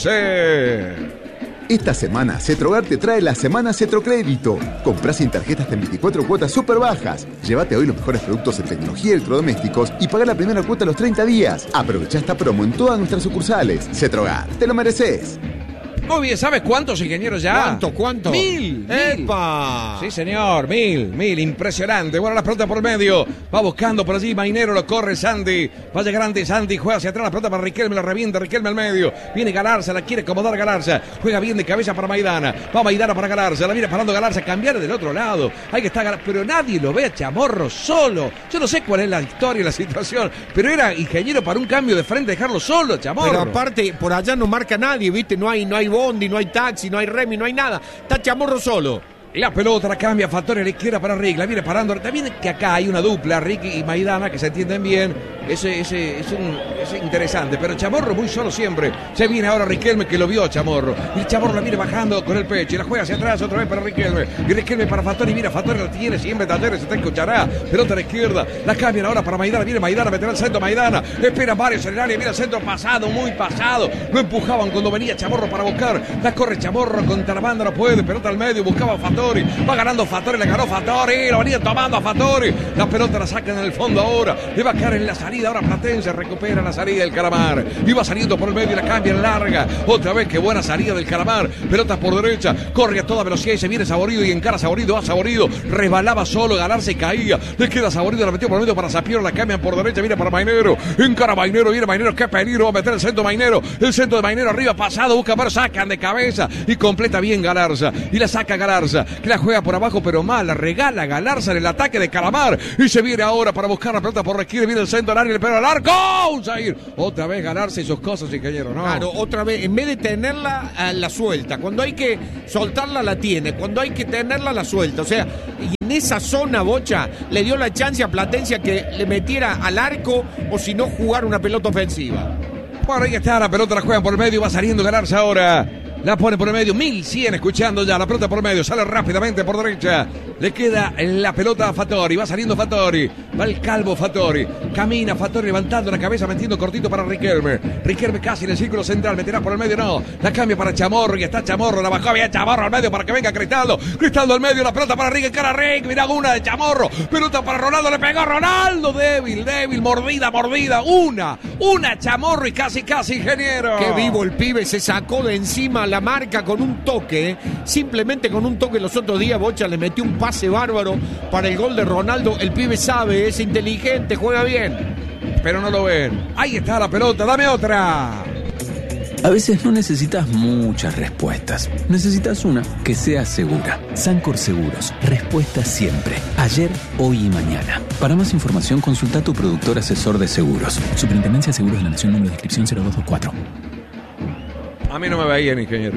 Platense. Esta semana, Cetrogar te trae la Semana Cetrocrédito. Comprá sin tarjetas en 24 cuotas súper bajas. Llévate hoy los mejores productos en tecnología y electrodomésticos y paga la primera cuota a los 30 días. Aprovecha esta promo en todas nuestras sucursales. Cetrogar, te lo mereces. Muy bien, ¿sabes cuántos ingenieros ya? ¿Cuánto? 1000. ¡Epa! Sí, señor, 1000, impresionante. Bueno, la pelota por el medio, va buscando por allí, Mainero, lo corre Santi, va a llegar ante Santi, juega hacia atrás, la pelota para Riquelme, la revienta Riquelme al medio, viene Galarza, la quiere acomodar Galarza, juega bien de cabeza para Maidana, va Maidana para Galarza, la viene parando Galarza, cambiar del otro lado, ahí que está Galarza, pero nadie lo ve a Chamorro solo. Yo no sé cuál es la historia, la situación, pero era ingeniero para un cambio de frente, dejarlo solo a Chamorro. Pero aparte, por allá no marca nadie, ¿viste? No hay bondi, no hay taxi, no hay remi, no hay nada. Está Chamorro solo. La pelota la cambia Fattori a la izquierda para Rick, la viene parando. También que acá hay una dupla, Rick y Maidana, que se entienden bien. Es interesante, pero Chamorro muy solo siempre. Se viene ahora Riquelme, que lo vio Chamorro. Y Chamorro la viene bajando con el pecho y la juega hacia atrás otra vez para Riquelme. Y Riquelme para Fattori, mira, Fattori la tiene siempre Talleres, se te escuchará. Pelota a la izquierda, la cambian ahora para Maidana, viene Maidana, meterá el centro Maidana. Espera varios en el área, mira el centro pasado, muy pasado. Lo empujaban cuando venía Chamorro para buscar. La corre Chamorro contra la banda, no puede. Pelota al medio, buscaba Fattori. Va ganando Fattori, le ganó Fattori, lo venía tomando a Fattori. La pelota la sacan en el fondo ahora. Le va a caer en la salida. Ahora Platense recupera la salida del Calamar. Y va saliendo por el medio y la cambia en larga. Otra vez, qué buena salida del Calamar. Pelota por derecha. Corre a toda velocidad y se viene Saborido y encara Saborido. Va Saborido. Resbalaba solo, Galarza y caía. Le queda Saborido, la metió por el medio para Sapiero. La cambian por derecha. Viene para Mainero. Encara Mainero. Viene Mainero. Qué peligro. Va a meter el centro Mainero. El centro de Mainero arriba pasado. Busca, pero sacan de cabeza. Y completa bien Galarza. Y la saca Galarza. que la juega por abajo pero mal, la regala Galarza en el ataque de Calamar y se viene ahora para buscar la pelota por Require, viene el centro al área, le pega al arco, Zair, otra vez Galarza y sus cosas, ingeniero, ¿no? Claro, otra vez, en vez de tenerla, la suelta, cuando hay que soltarla la tiene, cuando hay que tenerla la suelta, o sea, y en esa zona Bocha le dio la chance a Platense que le metiera al arco o si no jugar una pelota ofensiva. Por ahí está, la pelota la juegan por el medio, va saliendo Galarza ahora. La pone por el medio, 1100 escuchando ya, la pelota por el medio, sale rápidamente por derecha. Le queda la pelota a Fattori, va saliendo Fattori, va el calvo Fattori. Camina Fattori levantando la cabeza, metiendo cortito para Riquelme. Riquelme casi en el círculo central, meterá por el medio, no. La cambia para Chamorro y está Chamorro, la bajó bien Chamorro al medio para que venga Cristaldo. Cristaldo al medio, la pelota para Rick, cara Rick, mirá una de Chamorro. Pelota para Ronaldo, le pegó Ronaldo, débil, mordida. Una Chamorro y casi, ingeniero. Qué vivo el pibe, se sacó de encima la marca con un toque, simplemente con un toque. Los otros días Bocha le metió un pase bárbaro para el gol de Ronaldo. El pibe sabe, es inteligente, juega bien, pero no lo ven. Ahí está la pelota, dame otra. A veces no necesitas muchas respuestas, necesitas una que sea segura. Sancor Seguros, respuesta siempre, ayer, hoy y mañana. Para más información consulta a tu productor asesor de seguros. Superintendencia de Seguros de la Nación, número de inscripción 0224. A mí no me veían, ingeniero.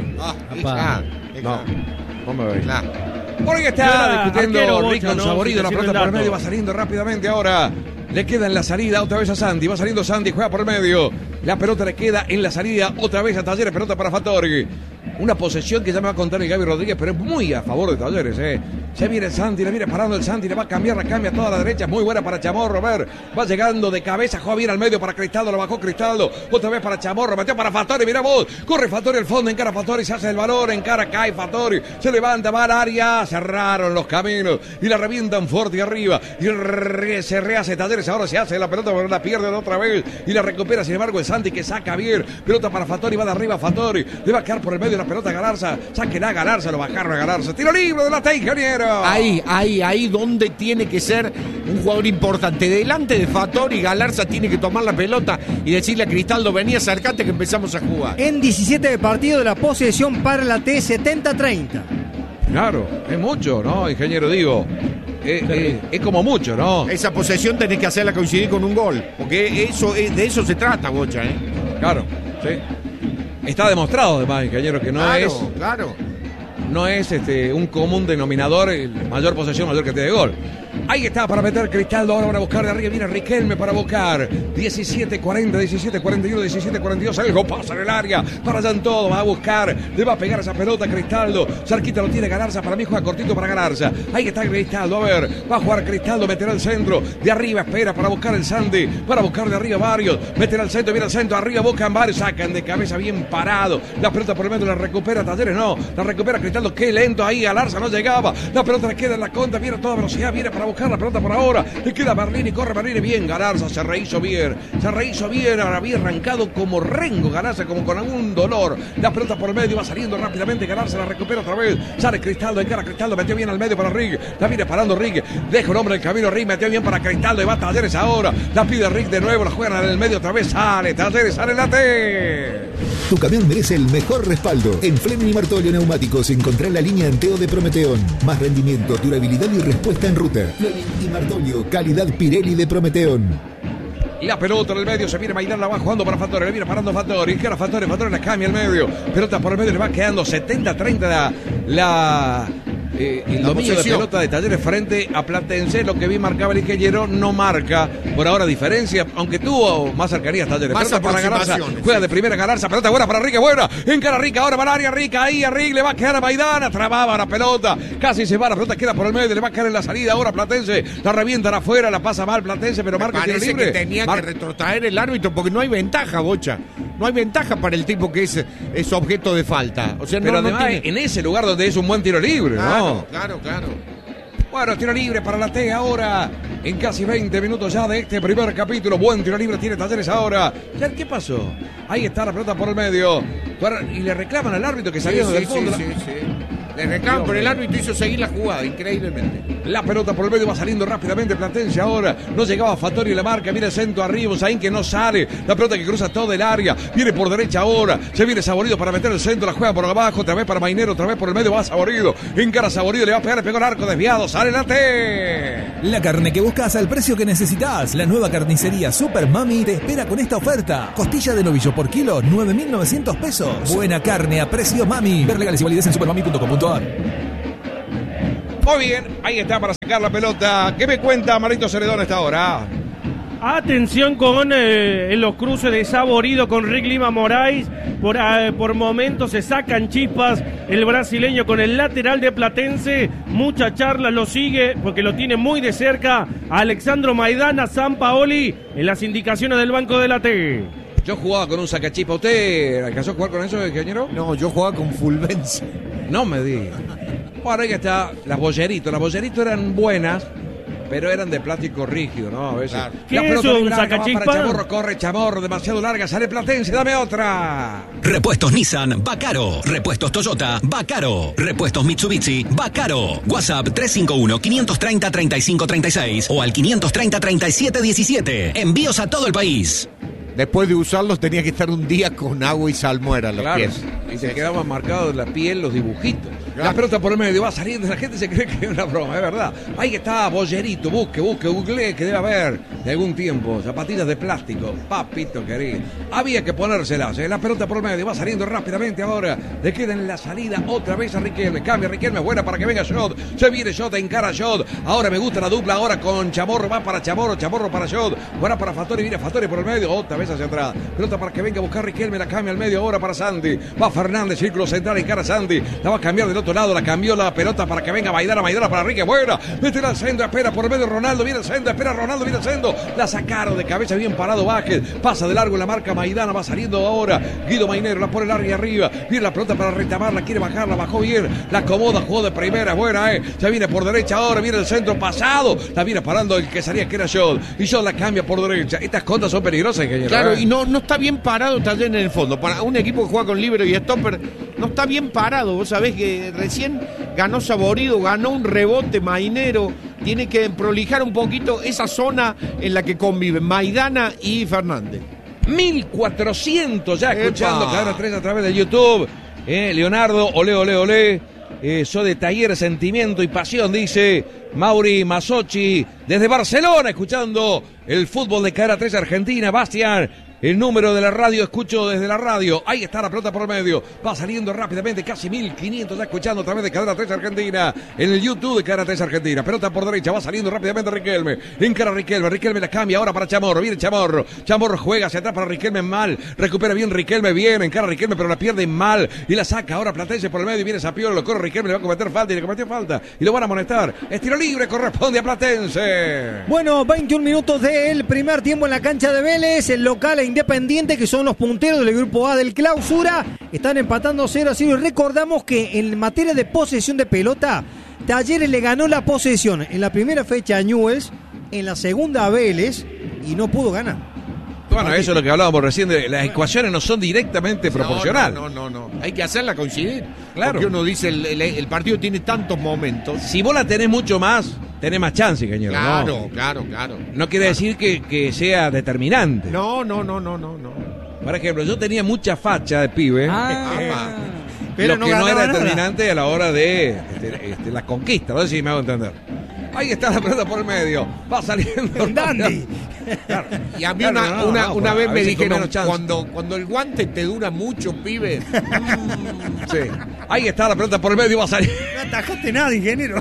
No me veían. Por ahí está discutiendo Rico con Saborido, la pelota por el medio, va saliendo rápidamente ahora. Le queda en la salida otra vez a Santi, va saliendo Santi, juega por el medio. La pelota le queda en la salida otra vez a Talleres, pelota para Fattori. Una posesión que ya me va a contar el Gaby Rodríguez, pero es muy a favor de Talleres, Se viene Santi, le viene parando el Santi, le va a cambiar, la cambia toda la derecha, muy buena para Chamorro, a ver, va llegando de cabeza, juega bien al medio para Cristaldo, lo bajó Cristaldo, otra vez para Chamorro, metió para Fattori, mira vos, corre Fattori al fondo, encara Fattori, se hace el valor, encara, cae Fattori, se levanta, va al área, cerraron los caminos y la revientan fuerte arriba, y se rehace Talleres, ahora se hace la pelota, pero la pierde otra vez y la recupera, sin embargo el Santi que saca bien, pelota para Fattori, va de arriba Fattori, le va a quedar por el medio la pelota a Galarza, sáquenla a Galarza, lo bajaron a Galarza, tiro libre de la T, ingeniero. Ahí donde tiene que ser un jugador importante, delante de Fattori, Galarza tiene que tomar la pelota y decirle a Cristaldo, vení, acercate que empezamos a jugar. En 17 partidos de la posesión para la T, 70-30. Claro, es mucho, ¿no, ingeniero? Digo, es como mucho, ¿no? Esa posesión tenés que hacerla coincidir con un gol, porque de eso se trata, Bocha, Claro, sí. Está demostrado, además, ingeniero, que no no es un común denominador, mayor posesión, mayor cantidad de gol. Ahí está para meter Cristaldo, ahora van a buscar de arriba, viene Riquelme para buscar. 17-40, 17-41, 17-42, algo pasa en el área, para allá en todo, va a buscar, le va a pegar esa pelota Cristaldo, cerquita lo tiene Galarza, para mí juega cortito para Galarza. Ahí está Cristaldo, a ver, va a jugar Cristaldo, meterá el centro, de arriba espera para buscar el Santi, para buscar de arriba varios, meterá el centro, viene el centro, arriba buscan varios, sacan de cabeza bien parado, la pelota por el medio la recupera Talleres, no, la recupera Cristaldo, qué lento ahí, Galarza no llegaba, la pelota le queda en la contra, viene a toda velocidad, viene para buscar la pelota por ahora, le queda Marlini, corre Marlini, bien Galarza, se rehizo bien, ahora había arrancado como rengo Galarza, como con algún dolor, la pelota por el medio, va saliendo rápidamente Galarza, la recupera otra vez, sale Cristaldo, encara Cristaldo, metió bien al medio para Rick, la viene parando Rick, deja un hombre en el camino, Rick metió bien para Cristaldo y va Talleres ahora, la pide Rick de nuevo, la juegan en el medio otra vez, sale Talleres, sale la T. Tu camión merece el mejor respaldo. En Fleming y Martolio Neumáticos encontrá la línea Anteo de Prometeón. Más rendimiento, durabilidad y respuesta en router. Fleming y Martolio, calidad Pirelli de Prometeón. La pelota en el medio, se viene Maidana, la va jugando para Fattori, le viene parando Fattori, que era Fattori la cambia al medio, pelota por el medio, le va quedando 70-30 el dominio de pelota de Talleres frente a Platense. Lo que vi marcaba el ingeniero no marca por ahora diferencia, aunque tuvo más cercanía Talleres. Más pelota para Galarza, juega de primera Galarza, pelota buena para Rique, buena, encara Rica, ahora va al área Rica, ahí a Rick, le va a quedar a Maidana, trababa la pelota, casi se va, la pelota queda por el medio, le va a quedar en la salida ahora Platense, la revientan afuera, la pasa mal Platense, pero marca tiro libre. Que tenía que retrotraer el árbitro porque no hay ventaja, Bocha. No hay ventaja para el tipo que es objeto de falta. O sea, pero además en ese lugar donde es un buen tiro libre, ¿no? Claro. Bueno, tiro libre para la T ahora. En casi 20 minutos ya de este primer capítulo. Buen tiro libre tiene Talleres ahora. ¿Qué pasó? Ahí está la pelota por el medio. Y le reclaman al árbitro que salió del fondo. Le reclaman, pero el árbitro hizo seguir la jugada, increíblemente. La pelota por el medio va saliendo rápidamente Platense ahora. No llegaba Fattori la marca. Viene el centro arriba. Zain que no sale. La pelota que cruza todo el área. Viene por derecha ahora. Se viene Saborido para meter el centro. La juega por abajo. Otra vez para Mainero. Otra vez por el medio. Va Saborido. Encara Saborido. Le va a pegar. Le pegó el arco desviado. Sale la T. La carne que buscas al precio que necesitas. La nueva carnicería Super Mami te espera con esta oferta. Costilla de novillo por kilo, 9.900 pesos. Buena carne a precio Mami. Ver legales y validez en supermami.com.ar. Muy bien, ahí está para sacar la pelota. ¿Qué me cuenta Marito Ceredón a esta hora? Atención con en los cruces de Saborido con Rick Lima Moraes. Por momentos se sacan chispas el brasileño con el lateral de Platense. Mucha charla, lo sigue porque lo tiene muy de cerca Alexandro Maidana, Sampaoli en las indicaciones del banco de la T. Yo jugaba con un sacachispa. ¿Usted alcanzó a jugar con eso, ingeniero? No, yo jugaba con Fulvencio. No me diga. Ahora ahí está las bolleritos. Las bolleritos eran buenas, pero eran de plástico rígido, ¿no? A veces. Claro. ¿Qué es un sacachispa? Para Chamorro, corre Chamorro, demasiado larga, sale Platense, dame otra. Repuestos Nissan, va caro. Repuestos Toyota, va caro. Repuestos Mitsubishi, va caro. WhatsApp 351-530-3536 o al 530-3717. Envíos a todo el país. Después de usarlos tenía que estar un día con agua y salmuera los pies. Y se quedaban marcados en la piel los dibujitos. Claro. La pelota por el medio va saliendo, la gente se cree que es una broma, es verdad. Ahí está Bollerito, googleé que debe haber de algún tiempo. Zapatillas de plástico, papito querido. Había que ponérselas, la pelota por el medio va saliendo rápidamente ahora. Le queda en la salida otra vez a Riquelme. Cambia Riquelme, buena para que venga Shot. Se viene Shot, encara Shot. Ahora me gusta la dupla, ahora con Chamorro, va para Chamorro para Shot. Buena para Fattori, viene Fattori por el medio, otra vez hacia atrás. Pelota para que venga a buscar Riquelme, la cambia al medio ahora para Santi. Va Fernández, círculo central, encara Santi. La va a cambiar del otro lado, la cambió la pelota para que venga Maidana para Rique, buena. Mete al centro, espera por el medio Ronaldo, viene el centro, espera Ronaldo, viene el centro. La sacaron de cabeza, bien parado Vázquez. Pasa de largo en la marca Maidana, va saliendo ahora Guido Mainero, la pone larga arriba. Viene la pelota para retamarla, quiere bajarla, bajó bien. La acomoda, jugó de primera, buena, Se viene por derecha ahora, viene el centro pasado. La viene parando el que salía que era Shot. Y Shot la cambia por derecha. Estas contas son peligrosas, ingeniero. Claro, y no está bien parado Tallén en el fondo. Para un equipo que juega con libero y stopper, no está bien parado. Vos sabés que recién ganó Saborido, ganó un rebote Mainero. Tiene que prolijar un poquito esa zona en la que conviven Maidana y Fernández. 1400 ya escuchando Cadena 3 a través de YouTube. Leonardo, olé. Soy de Taller, Sentimiento y Pasión, dice Mauri Masochi desde Barcelona, escuchando el fútbol de Cadena 3 Argentina. Bastián, el número de la radio, escucho desde la radio. Ahí está la pelota por el medio. Va saliendo rápidamente, casi 1500 ya escuchando a través de Cadena 3 Argentina. En el YouTube de Cadena 3 Argentina. Pelota por derecha, va saliendo rápidamente Riquelme. Encara Riquelme, Riquelme la cambia ahora para Chamorro. Viene Chamorro. Chamorro juega hacia atrás para Riquelme mal. Recupera bien Riquelme, bien. Encara Riquelme, pero la pierde mal. Y la saca ahora Platense por el medio. Viene Sapiola, lo corre Riquelme, le va a cometer falta y le cometió falta. Y lo van a amonestar. Estiro libre, corresponde a Platense. Bueno, 21 minutos del primer tiempo en la cancha de Vélez. El local e Independiente, que son los punteros del grupo A del Clausura, están empatando 0-0. Y recordamos que en materia de posesión de pelota, Talleres le ganó la posesión en la primera fecha a Newell's, en la segunda a Vélez, y no pudo ganar. Bueno, eso es lo que hablábamos recién, de las ecuaciones no son directamente proporcionales. No. Hay que hacerla coincidir. Claro. Porque uno dice, el partido tiene tantos momentos. Si vos la tenés mucho más, tenés más chance, ingeniero. Claro. No quiere decir que sea determinante. No. Por ejemplo, yo tenía mucha facha de pibe. Pero lo que no era determinante a la hora de la conquista. No sé si me hago entender. Ahí está la pelota por el medio. Va saliendo. Dandy. Claro. Y a mí una vez me dijeron, cuando el guante te dura mucho, pibe. Sí. Ahí está la pelota por el medio. Va a salir. No atajaste nada, ingeniero.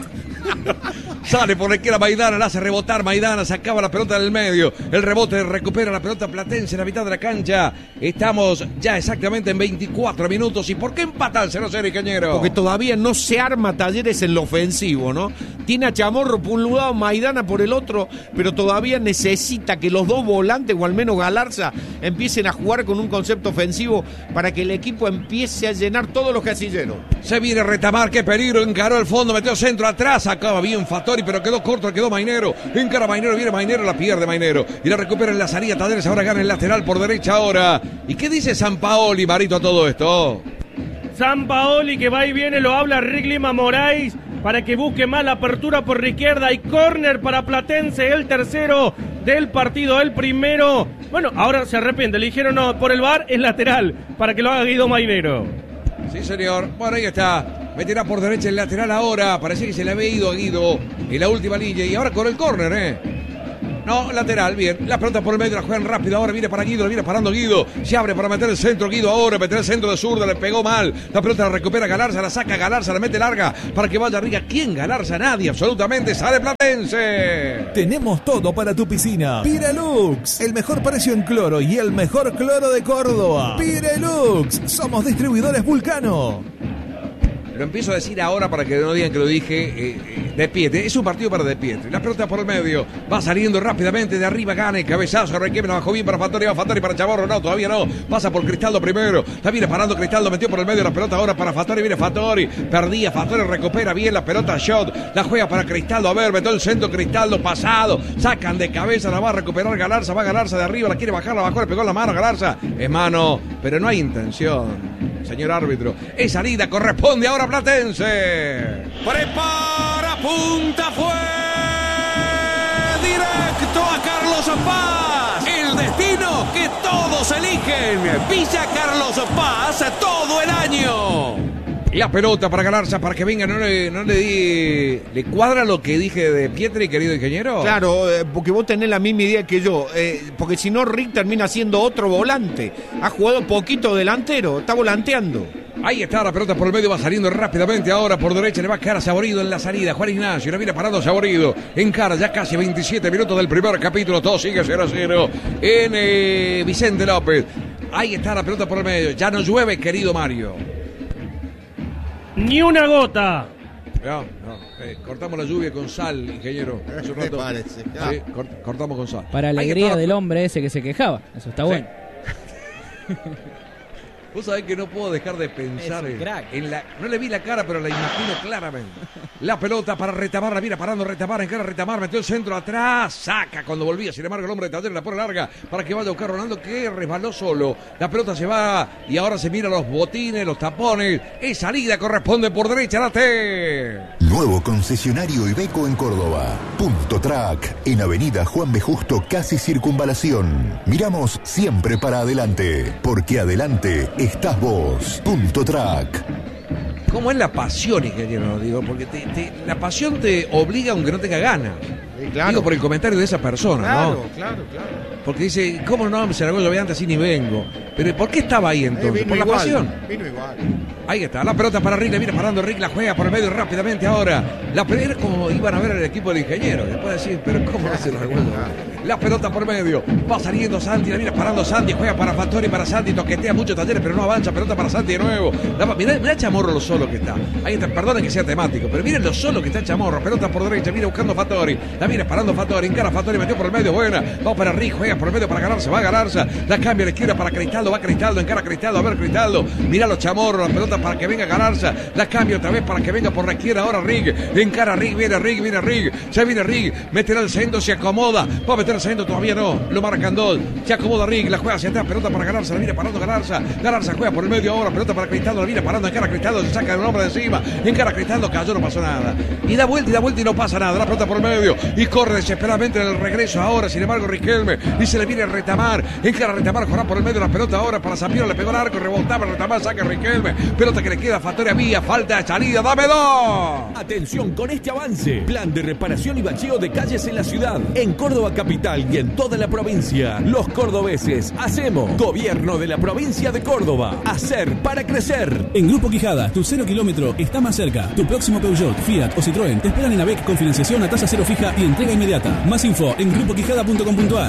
Sale por la izquierda Maidana, la hace rebotar Maidana, sacaba la pelota del medio. El rebote recupera la pelota Platense en la mitad de la cancha. Estamos ya exactamente en 24 minutos. ¿Y por qué empatan 0-0, ingeniero? Porque todavía no se arma Talleres en lo ofensivo, ¿no? Tiene a Chamorro por un lado, Maidana por el otro, pero todavía necesita que los dos volantes, o al menos Galarza, empiecen a jugar con un concepto ofensivo para que el equipo empiece a llenar todos los casilleros. Se viene Retamar, qué peligro, encaró el fondo, metió centro atrás, acaba bien Fattori, pero quedó corto, quedó Mainero. Encara Mainero, viene Mainero, la pierde Mainero. Y la recupera en la salida, Talleres ahora gana el lateral por derecha ahora. ¿Y qué dice Sampaoli, Marito, a todo esto? Sampaoli, que va y viene, lo habla Rick Lima Moraes para que busque más la apertura por la izquierda. Y córner para Platense, el tercero del partido, el primero. Bueno, ahora se arrepiente, le dijeron no, por el VAR es lateral, para que lo haga Guido Mainero. Sí, señor. Bueno, ahí está. Meterá por derecha el lateral ahora. Parece que se le había ido a Guido en la última línea. Y ahora con el córner, No, lateral, bien. La pelota por el medio, la juegan rápido. Ahora viene para Guido, la viene parando Guido. Se abre para meter el centro. Guido ahora, meter el centro de zurda, le pegó mal. La pelota la recupera Galarza, la saca Galarza, la mete larga para que vaya Riga. ¿Quién Galarza? Nadie, absolutamente. Sale Platense. Tenemos todo para tu piscina. Pirelux, el mejor precio en cloro y el mejor cloro de Córdoba. Pirelux, somos distribuidores Vulcano. Lo empiezo a decir ahora para que no digan que lo dije de Pietri. Es un partido para de Pietri. La pelota por el medio. Va saliendo rápidamente de arriba. Gana el cabezazo. Requiere, la bajó bien para Fattori. Va Fattori para Chamorro. No, todavía no. Pasa por Cristaldo primero. La viene parando Cristaldo. Metió por el medio la pelota ahora para Fattori. Viene Fattori. Perdía. Fattori recupera bien la pelota. Shot. La juega para Cristaldo. A ver, metió el centro. Cristaldo pasado. Sacan de cabeza. La va a recuperar Galarza. Va Galarza de arriba. La quiere bajar. La bajó. Le pegó la mano a Galarza. Es mano. Pero no hay intención. Señor árbitro, es salida, corresponde ahora a Platense. Prepara, punta, fue directo a Carlos Paz. El destino que todos eligen. Villa Carlos Paz todo el año. La pelota para Galarza, para que venga, ¿le cuadra lo que dije de Pietri, querido ingeniero? Claro, porque vos tenés la misma idea que yo, porque si no Rick termina siendo otro volante. Ha jugado poquito delantero, está volanteando. Ahí está la pelota por el medio, va saliendo rápidamente ahora por derecha, le va a quedar a Saborido en la salida. Juan Ignacio, la viene parando Saborido. Encara ya casi 27 minutos del primer capítulo, todo sigue 0-0 en Vicente López. Ahí está la pelota por el medio, ya no llueve, querido Mario. Ni una gota. No. Cortamos la lluvia con sal, ingeniero. Hace un rato. Parece. Sí, cortamos con sal. Para alegría del hombre ese que se quejaba. Eso está bueno. Vos sabés que no puedo dejar de pensar en la... No le vi la cara, pero la imagino claramente. La pelota para Retamar, la viene parando Retamar, encara Retamar, metió el centro atrás, saca cuando volvía, sin embargo el hombre de Taller la pone larga para que vaya a buscar Ronaldo, que resbaló solo. La pelota se va y ahora se mira los botines, los tapones. Es salida, corresponde por derecha, la T. Nuevo concesionario Iveco en Córdoba. Punto Track, en Avenida Juan B. Justo, casi Circunvalación. Miramos siempre para adelante, porque adelante estás vos. Punto Track. ¿Cómo es la pasión, ingeniero? Digo, porque la pasión te obliga aunque no tenga ganas. Claro. Digo por el comentario de esa persona, ¿no? Claro. Porque dice, ¿cómo no? Se la hago yo antes así ni vengo. Pero ¿por qué estaba ahí entonces? ¿Por la pasión? Vino igual. Ahí está, la pelota para Rick, le viene parando Rick, la juega por el medio rápidamente ahora. La pelota es como iban a ver el equipo del ingeniero. Después decir, pero ¿cómo hace los recuerdos? La pelota por medio, va saliendo Santi, la viene parando Santi, juega para Fattori, para Santi, toquetea mucho Talleres, pero no avanza, pelota para Santi de nuevo. Mirá Chamorro lo solo que está. Ahí está, perdonen que sea temático, pero miren lo solo que está Chamorro, pelota por derecha, viene buscando Fattori, la viene parando Fattori, encara Fattori, metió por el medio, buena, va para Rick, juega por el medio para ganarse, va a ganarse, la cambia a la izquierda para Cristaldo, va Cristaldo, encara Cristaldo, a ver Cristaldo, mirá los Chamorros, la pelota para que venga a ganarse, la cambia otra vez para que venga por la izquierda, ahora Rick, encara Rick, viene Rick, se viene Rick, meterá el centro, se acomoda, va a meter el centro, todavía no, lo marcan dos, se acomoda Rick, la juega hacia atrás, pelota para ganarse, la viene parando Galarza juega por el medio ahora, pelota para Cristaldo, la viene parando, encara Cristaldo, se saca el hombre de encima, encara Cristaldo, cayó, no pasó nada, y da vuelta y no pasa nada, la pelota por el medio, y corre desesperadamente en el regreso ahora, sin embargo Riquelme, y se le viene a Retamar, encara Retamar, juega por el medio la pelota ahora para Zapiro, le pegó el arco, rebotaba Retamar, saca Riquelme, pelota que le queda a Fattori, vía, falta de salida, dámelo. Atención con este avance, plan de reparación y bacheo de calles en la ciudad, en Córdoba capital y en toda la provincia. Los cordobeses hacemos. Gobierno de la provincia de Córdoba. Hacer para crecer. En Grupo Quijada, tu 0 kilómetro está más cerca. Tu próximo Peugeot, Fiat o Citroën te esperan en AVEC con financiación a tasa cero fija y entrega inmediata. Más info en grupoquijada.com.ar.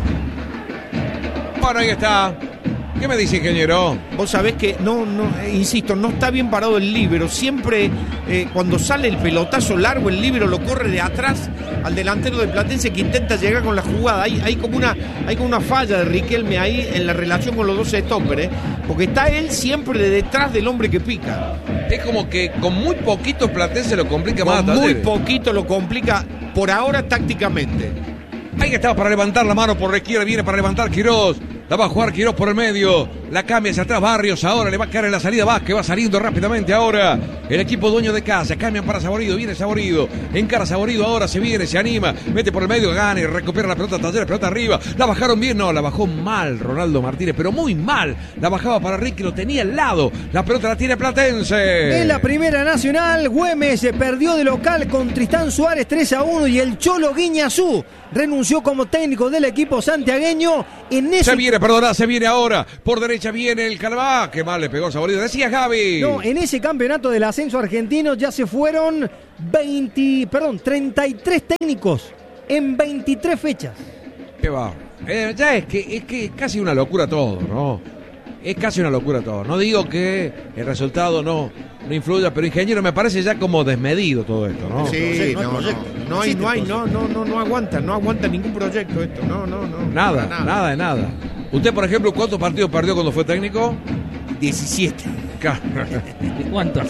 Bueno, ahí está. ¿Qué me dice, ingeniero? Vos sabés que, insisto, no está bien parado el líbero. Siempre cuando sale el pelotazo largo, el líbero lo corre de atrás al delantero de Platense que intenta llegar con la jugada. Hay como una falla de Riquelme ahí en la relación con los dos stoppers, porque está él siempre de detrás del hombre que pica. Es como que con muy poquito Platense lo complica más. Con muy poquito lo complica por ahora tácticamente. Ahí está para levantar la mano por la izquierda, viene para levantar Quirós. La va a jugar Quirós por el medio. La cambia hacia atrás Barrios. Ahora le va a caer en la salida Vázquez. Va saliendo rápidamente ahora. El equipo dueño de casa. Cambian para Saborido. Viene Saborido. Encara Saborido ahora. Se viene, se anima. Mete por el medio. Gane. Recupera la pelota. Talleres. Pelota arriba. La bajaron bien. No, la bajó mal Ronaldo Martínez. Pero muy mal. La bajaba para Ricky. Lo tenía al lado. La pelota la tiene Platense. En la Primera Nacional, Güemes perdió de local con Tristán Suárez 3-1 y el Cholo Guiñazú renunció como técnico del equipo santiagueño. Se viene ahora. Por derecha viene el Calvá. Qué mal le pegó Saborido. Decía Gaby. No, en ese campeonato del ascenso argentino ya se fueron 33 técnicos en 23 fechas. Qué va. Ya es que casi una locura todo, ¿no? Es casi una locura todo. No digo que el resultado no influya, pero ingeniero, me parece ya como desmedido todo esto, ¿no? Sí, no aguanta ningún proyecto esto, no. Nada. Usted, por ejemplo, ¿cuántos partidos perdió cuando fue técnico? 17. ¿Cuántos?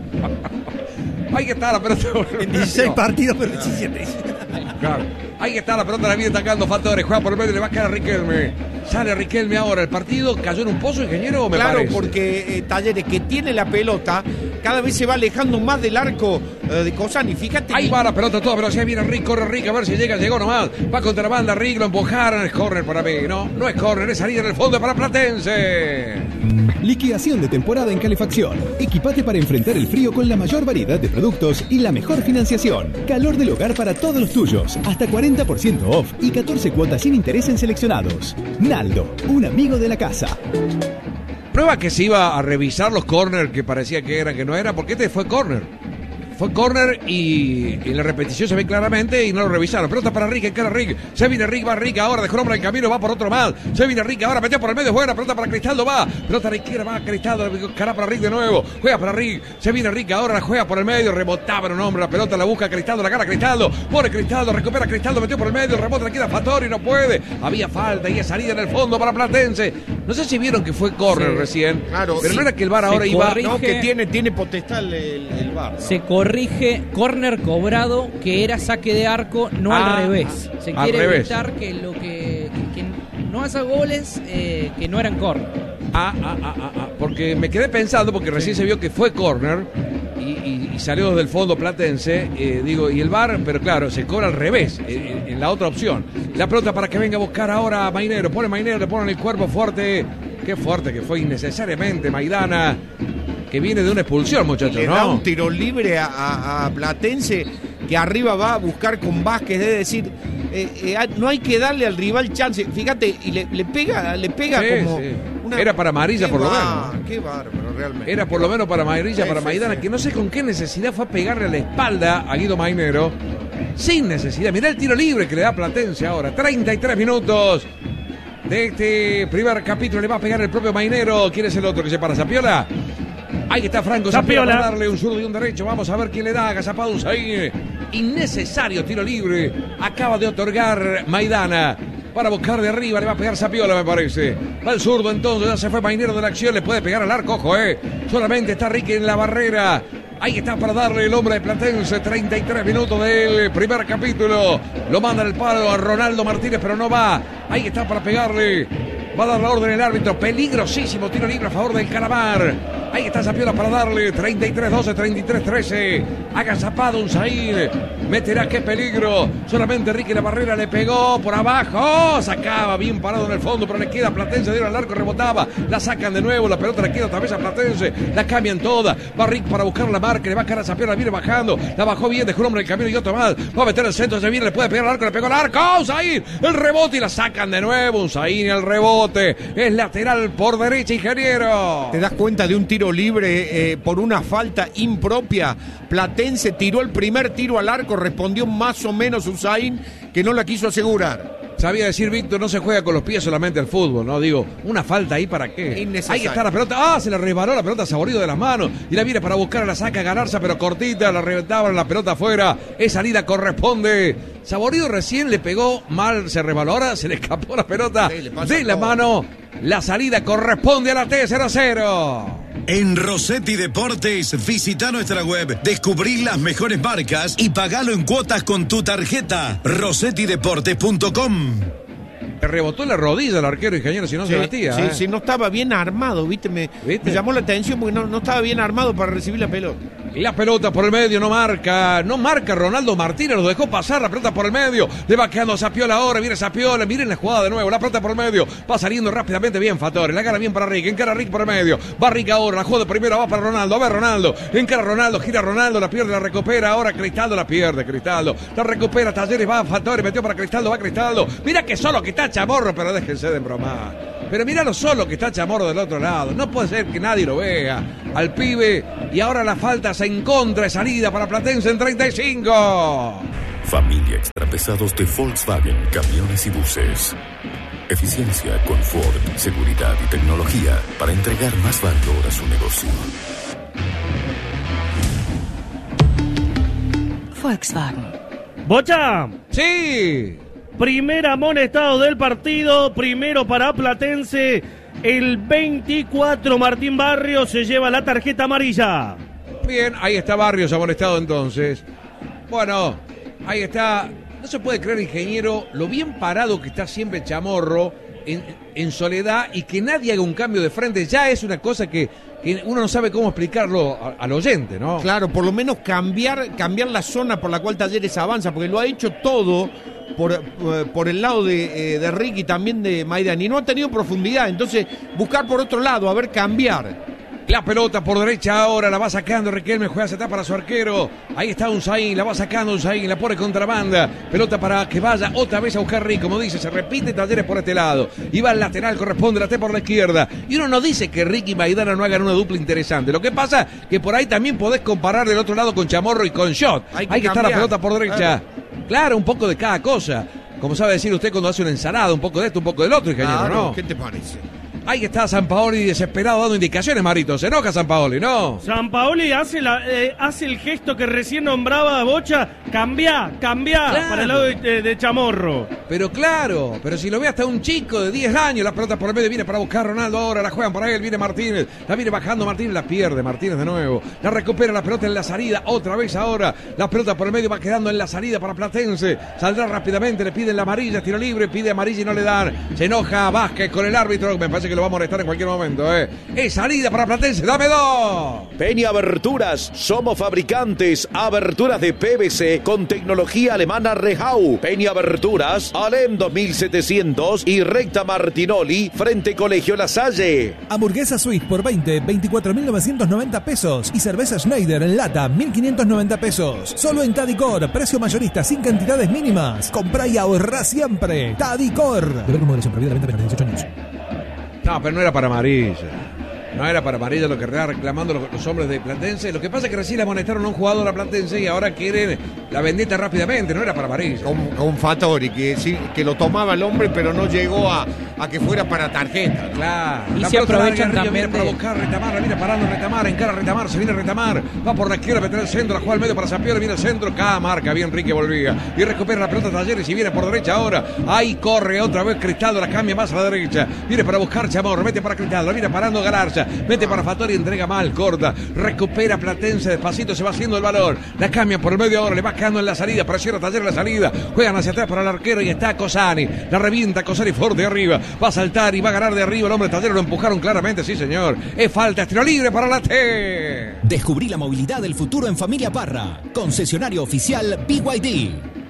Ahí está la pelota. En 16 partidos, pero 17. Claro. Ahí está la pelota, la viene atacando Fatores, juega por el medio, le va a caer a Riquelme. Sale Riquelme ahora, el partido cayó en un pozo, ingeniero, me parece. Claro, porque Talleres, que tiene la pelota, cada vez se va alejando más del arco de Cosani, fíjate. Ahí va la pelota toda velocidad, viene Rick, corre Rick, a ver si llegó nomás. Va contra la banda, Rick, lo empujaron, es córner para mí, no es córner, es salida en el fondo para Platense. Liquidación de temporada en calefacción. Equipate para enfrentar el frío con la mayor variedad de productos y la mejor financiación. Calor del hogar para todos los tuyos. Hasta 40% off y 14 cuotas sin interés en seleccionados. Naldo, un amigo de la casa. Prueba que se iba a revisar los corners que parecía que eran, que no era, porque este fue corner. Fue córner y en la repetición se ve claramente y no lo revisaron. Pelota para Rick, encara Rick. Se viene Rick, va Rick ahora, dejó hombre en camino, va por otro mal. Se viene Rick ahora, metió por el medio, buena pelota para Cristaldo, va. Pelota a la izquierda, va Cristaldo, cara para Rick de nuevo. Juega para Rick, se viene Rick ahora, la juega por el medio, rebotaba un hombre, la pelota la busca Cristaldo, la gana Cristaldo. Pone Cristaldo, recupera Cristaldo, metió por el medio, rebota, le queda Fattori, no puede. Había falta y es salida en el fondo para Platense. No sé si vieron que fue córner recién, claro, pero sí. no era que el VAR ahora iba. No, que tiene potestad el VAR, ¿no? Se corrige córner cobrado, que era saque de arco, no al revés. Se quiere evitar que lo que no haga goles que no eran córner. Porque me quedé pensando, porque recién se vio que fue córner y salió del fondo Platense, y el VAR, pero claro, se cobra al revés, en la otra opción. La pelota para que venga a buscar ahora a Mainero, pone Mainero, le ponen el cuerpo fuerte, qué fuerte que fue innecesariamente Maidana, que viene de una expulsión, muchachos, le ¿no? da un tiro libre a Platense, que arriba va a buscar con Vázquez, es decir, no hay que darle al rival chance, fíjate, y le pega sí, como... Sí. Era para amarilla por lo menos. Qué bárbaro, realmente. Era por lo menos para amarilla, para Maidana, que no sé con qué necesidad fue a pegarle a la espalda a Guido Mainero. Sin necesidad. Mirá el tiro libre que le da Platense ahora. 33 minutos de este primer capítulo. Le va a pegar el propio Mainero. ¿Quién es el otro que se para? ¿Zapiola? Ahí está Franco Zapiola para darle un zurdo y un derecho. Vamos a ver quién le da. Agazapado Usain. Innecesario tiro libre. Acaba de otorgar Maidana. Para buscar de arriba, le va a pegar Zapiola, me parece. Va el zurdo entonces, ya se fue Mainero de la acción, le puede pegar al arco, ojo, solamente está Ricky en la barrera. Ahí está para darle el hombre de Platense. 33 minutos del primer capítulo. Lo manda en el palo a Ronaldo Martínez, pero no va. Ahí está para pegarle. Va a dar la orden el árbitro. Peligrosísimo tiro libre a favor del Calamar. Ahí está Zapiola para darle. 33-12, 33-13. Agazapado Unzaín. Meterá, qué peligro. Solamente Ricky la barrera le pegó por abajo. Sacaba bien parado en el fondo, pero le queda a Platense. Dieron al arco, rebotaba. La sacan de nuevo. La pelota le queda otra vez a Platense. La cambian toda. Va Rick para buscar la marca. Le va a caer a Zapiola. Viene bajando. La bajó bien. Dejó un hombre en el camino y otro más. Va a meter el centro. Se viene. Le puede pegar al arco. Le pegó al arco. Unzaín. El rebote y la sacan de nuevo. Unzaín el rebote. Es lateral por derecha, ingeniero. ¿Te das cuenta de un tiro libre por una falta impropia? Platense tiró el primer tiro al arco, respondió más o menos Usain, que no la quiso asegurar. Sabía decir Víctor, no se juega con los pies solamente al fútbol, ¿no? Digo, una falta ahí para qué. Ahí está la pelota. Se le resbaló la pelota a Saborido de las manos. Y la viene para buscar, la saca a Ganarza, pero cortita, la reventaban la pelota afuera. Es salida, corresponde. Saborido recién le pegó mal, se resbaló. Ahora se le escapó la pelota de la mano. La salida corresponde a la T, 0-0. En Rossetti Deportes, visita nuestra web, descubrí las mejores marcas y pagalo en cuotas con tu tarjeta. rossettideportes.com. Le rebotó en la rodilla al arquero, ingeniero, si no se batía. Sí, no estaba bien armado, ¿viste? Me llamó la atención porque no estaba bien armado para recibir la pelota. La pelota por el medio, no marca Ronaldo Martínez, lo dejó pasar, la pelota por el medio, le va quedando a Zapiola ahora, viene Zapiola, miren la jugada de nuevo, la pelota por el medio, va saliendo rápidamente bien Fattori, la gana bien para Rick, encara Rick por el medio, va Rick ahora, la juega de primera, va para Ronaldo, a ver Ronaldo, encara Ronaldo, gira Ronaldo, la pierde, la recupera, ahora Cristaldo la pierde, Cristaldo, la recupera, Talleres, va Fattori, metió para Cristaldo, va Cristaldo, mira que solo que está Chamorro, pero déjense de embromar. Pero mira lo solo que está Chamorro del otro lado. No puede ser que nadie lo vea al pibe. Y ahora la falta se en contra de salida para Platense en 35. Familia Extrapesados de Volkswagen, camiones y buses. Eficiencia, confort, seguridad y tecnología para entregar más valor a su negocio. Volkswagen. ¡Bocha! ¡Sí! Primer amonestado del partido, primero para Platense, el 24, Martín Barrios se lleva la tarjeta amarilla. Bien, ahí está Barrios amonestado entonces. Bueno, ahí está, no se puede creer, ingeniero, lo bien parado que está siempre Chamorro en soledad y que nadie haga un cambio de frente, ya es una cosa que uno no sabe cómo explicarlo al oyente, ¿no? Claro, por lo menos cambiar la zona por la cual Talleres avanza, porque lo ha hecho todo por el lado de Ricky y también de Maidani. No ha tenido profundidad, entonces buscar por otro lado, a ver, cambiar. La pelota por derecha ahora, la va sacando Riquelme, juega se para su arquero. Ahí está Unzaín, la va sacando Unzaín, la pone contrabanda. Pelota para que vaya otra vez a buscar Rick, como dice, se repite Talleres por este lado. Y va al lateral, corresponde la T por la izquierda. Y uno no dice que Ricky y Maidana no hagan una dupla interesante. Lo que pasa que por ahí también podés comparar del otro lado con Chamorro y con Shot. Hay que estar la pelota por derecha. Claro, un poco de cada cosa. Como sabe decir usted cuando hace una ensalada, un poco de esto, un poco del otro, ingeniero, claro, ¿no? ¿Qué te parece? Ahí está Sampaoli desesperado dando indicaciones, Marito. Se enoja Sampaoli, ¿no? Sampaoli hace el gesto que recién nombraba Bocha. Cambia claro, para el lado de Chamorro. Pero claro, pero si lo ve hasta un chico de 10 años, la pelota por el medio viene para buscar a Ronaldo ahora, la juegan para él, viene Martínez, la viene bajando Martínez, la pierde Martínez de nuevo. La recupera la pelota en la salida, otra vez ahora. La pelota por el medio va quedando en la salida para Platense. Saldrá rápidamente, le piden la amarilla, tiro libre, pide amarilla y no le dan. Se enoja Vázquez con el árbitro, me parece que lo va a molestar en cualquier momento, Es salida para Platense, dame dos. Peña Aberturas, somos fabricantes, aberturas de PVC con tecnología alemana Rehau. Peña Aberturas, Alem 2700 y Recta Martinoli, frente Colegio La Salle. Hamburguesa Suite por 24.990 pesos y cerveza Schneider en lata 1.590 pesos. Solo en Tadicor, precio mayorista sin cantidades mínimas. Comprá y ahorrá siempre. Tadicor. Deber con moderación, prohibida la venta de 18 años. No, pero no era para amarilla. No era para amarilla lo que estaban reclamando los hombres de Platense. Lo que pasa es que recién amonestaron a un jugador a Platense y ahora quieren la vendetta rápidamente. No era para amarilla. Con Fattori, que lo tomaba el hombre, pero no llegó a que fuera para tarjeta. Claro. Y la se aprovechan Río, también viene para buscar Retamar, la viene parando Retamar, encara Retamar, se viene Retamar, va por la izquierda, mete el centro, la juega al medio para Zapiola, viene el centro, cada marca, bien Enrique volvía. Y recupera la pelota Talleres y viene por derecha ahora. Ahí corre otra vez Cristaldo, la cambia más a la derecha. Viene para buscar Chamorro, mete para Cristaldo, la viene parando Galarza, mete para Fattori, entrega mal, corta, recupera Platense, despacito se va haciendo el valor, la cambia por el medio ahora, le va quedando en la salida, presiona Talleres la salida, juegan hacia atrás para el arquero y está Cosani, la revienta Cosani fuerte arriba, va a saltar y va a ganar de arriba el hombre de Talleres, lo empujaron claramente, sí señor, es falta, es tiro libre para la T. Descubrí la movilidad del futuro en Familia Parra, concesionario oficial BYD.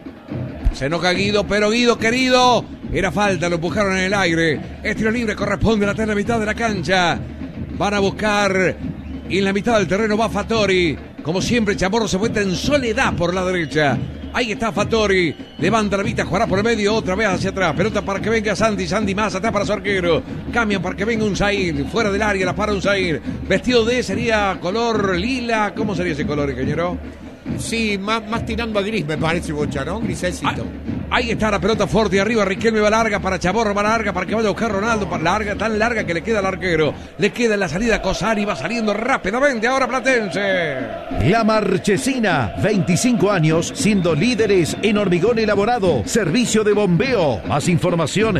Se enoja Guido, pero Guido querido, era falta, lo empujaron en el aire, es tiro libre, corresponde a la tercera mitad de la cancha. Van a buscar y en la mitad del terreno va Fattori. Como siempre, Chamorro se encuentra en soledad por la derecha. Ahí está Fattori. Levanta la vista, jugará por el medio, otra vez hacia atrás. Pelota para que venga Sandy más atrás para su arquero. Cambian para que venga Unzaín. Fuera del área, la para Unzaín. Vestido de sería color lila. ¿Cómo sería ese color, ingeniero? Sí, más tirando a gris, me parece, Bocha, ¿no? Grisecito. Ahí está la pelota fuerte arriba, Riquelme va larga para Chamorro, va larga para que vaya a buscar Ronaldo, larga, tan larga que le queda al arquero. Le queda en la salida Cosari, va saliendo rápidamente ahora Platense. La Marchesina, 25 años siendo líderes en hormigón elaborado, servicio de bombeo. Más información,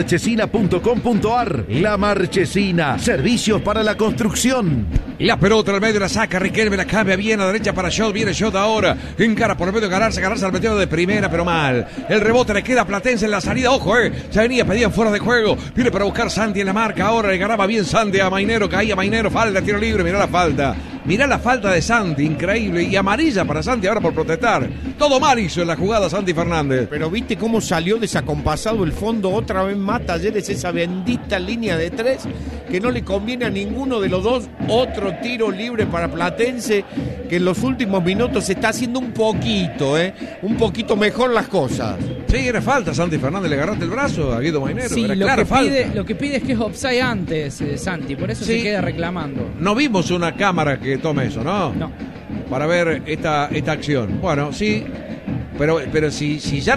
lamarchesina.com.ar. La Marchesina, servicios para la construcción. La pelota al medio la saca Riquelme, la cambia bien a la derecha para Shot, viene Shot ahora, encara por el medio Galarza al metido de primera, pero mal. El rebote le queda a Platense en la salida. Ojo, ya venía, pedían fuera de juego. Viene para buscar Santi en la marca. Ahora le ganaba bien Santi a Mainero. Caía Mainero. Falta, tiro libre. Mirá la falta. Mirá la falta de Santi. Increíble. Y amarilla para Santi ahora por protestar. Todo mal hizo en la jugada Santi Fernández. Pero viste cómo salió desacompasado el fondo otra vez más. Talleres, esa bendita línea de 3 que no le conviene a ninguno de los dos. Otro tiro libre para Platense, que en los últimos minutos se está haciendo un poquito mejor las cosas. Sí, era falta, Santi Fernández, le agarraste el brazo a Guido Mainero. Sí, era lo que pide es que es offside antes, Santi, por eso sí, se queda reclamando. No vimos una cámara que tome eso, ¿no? No. Para ver esta acción. Bueno, sí, pero si ya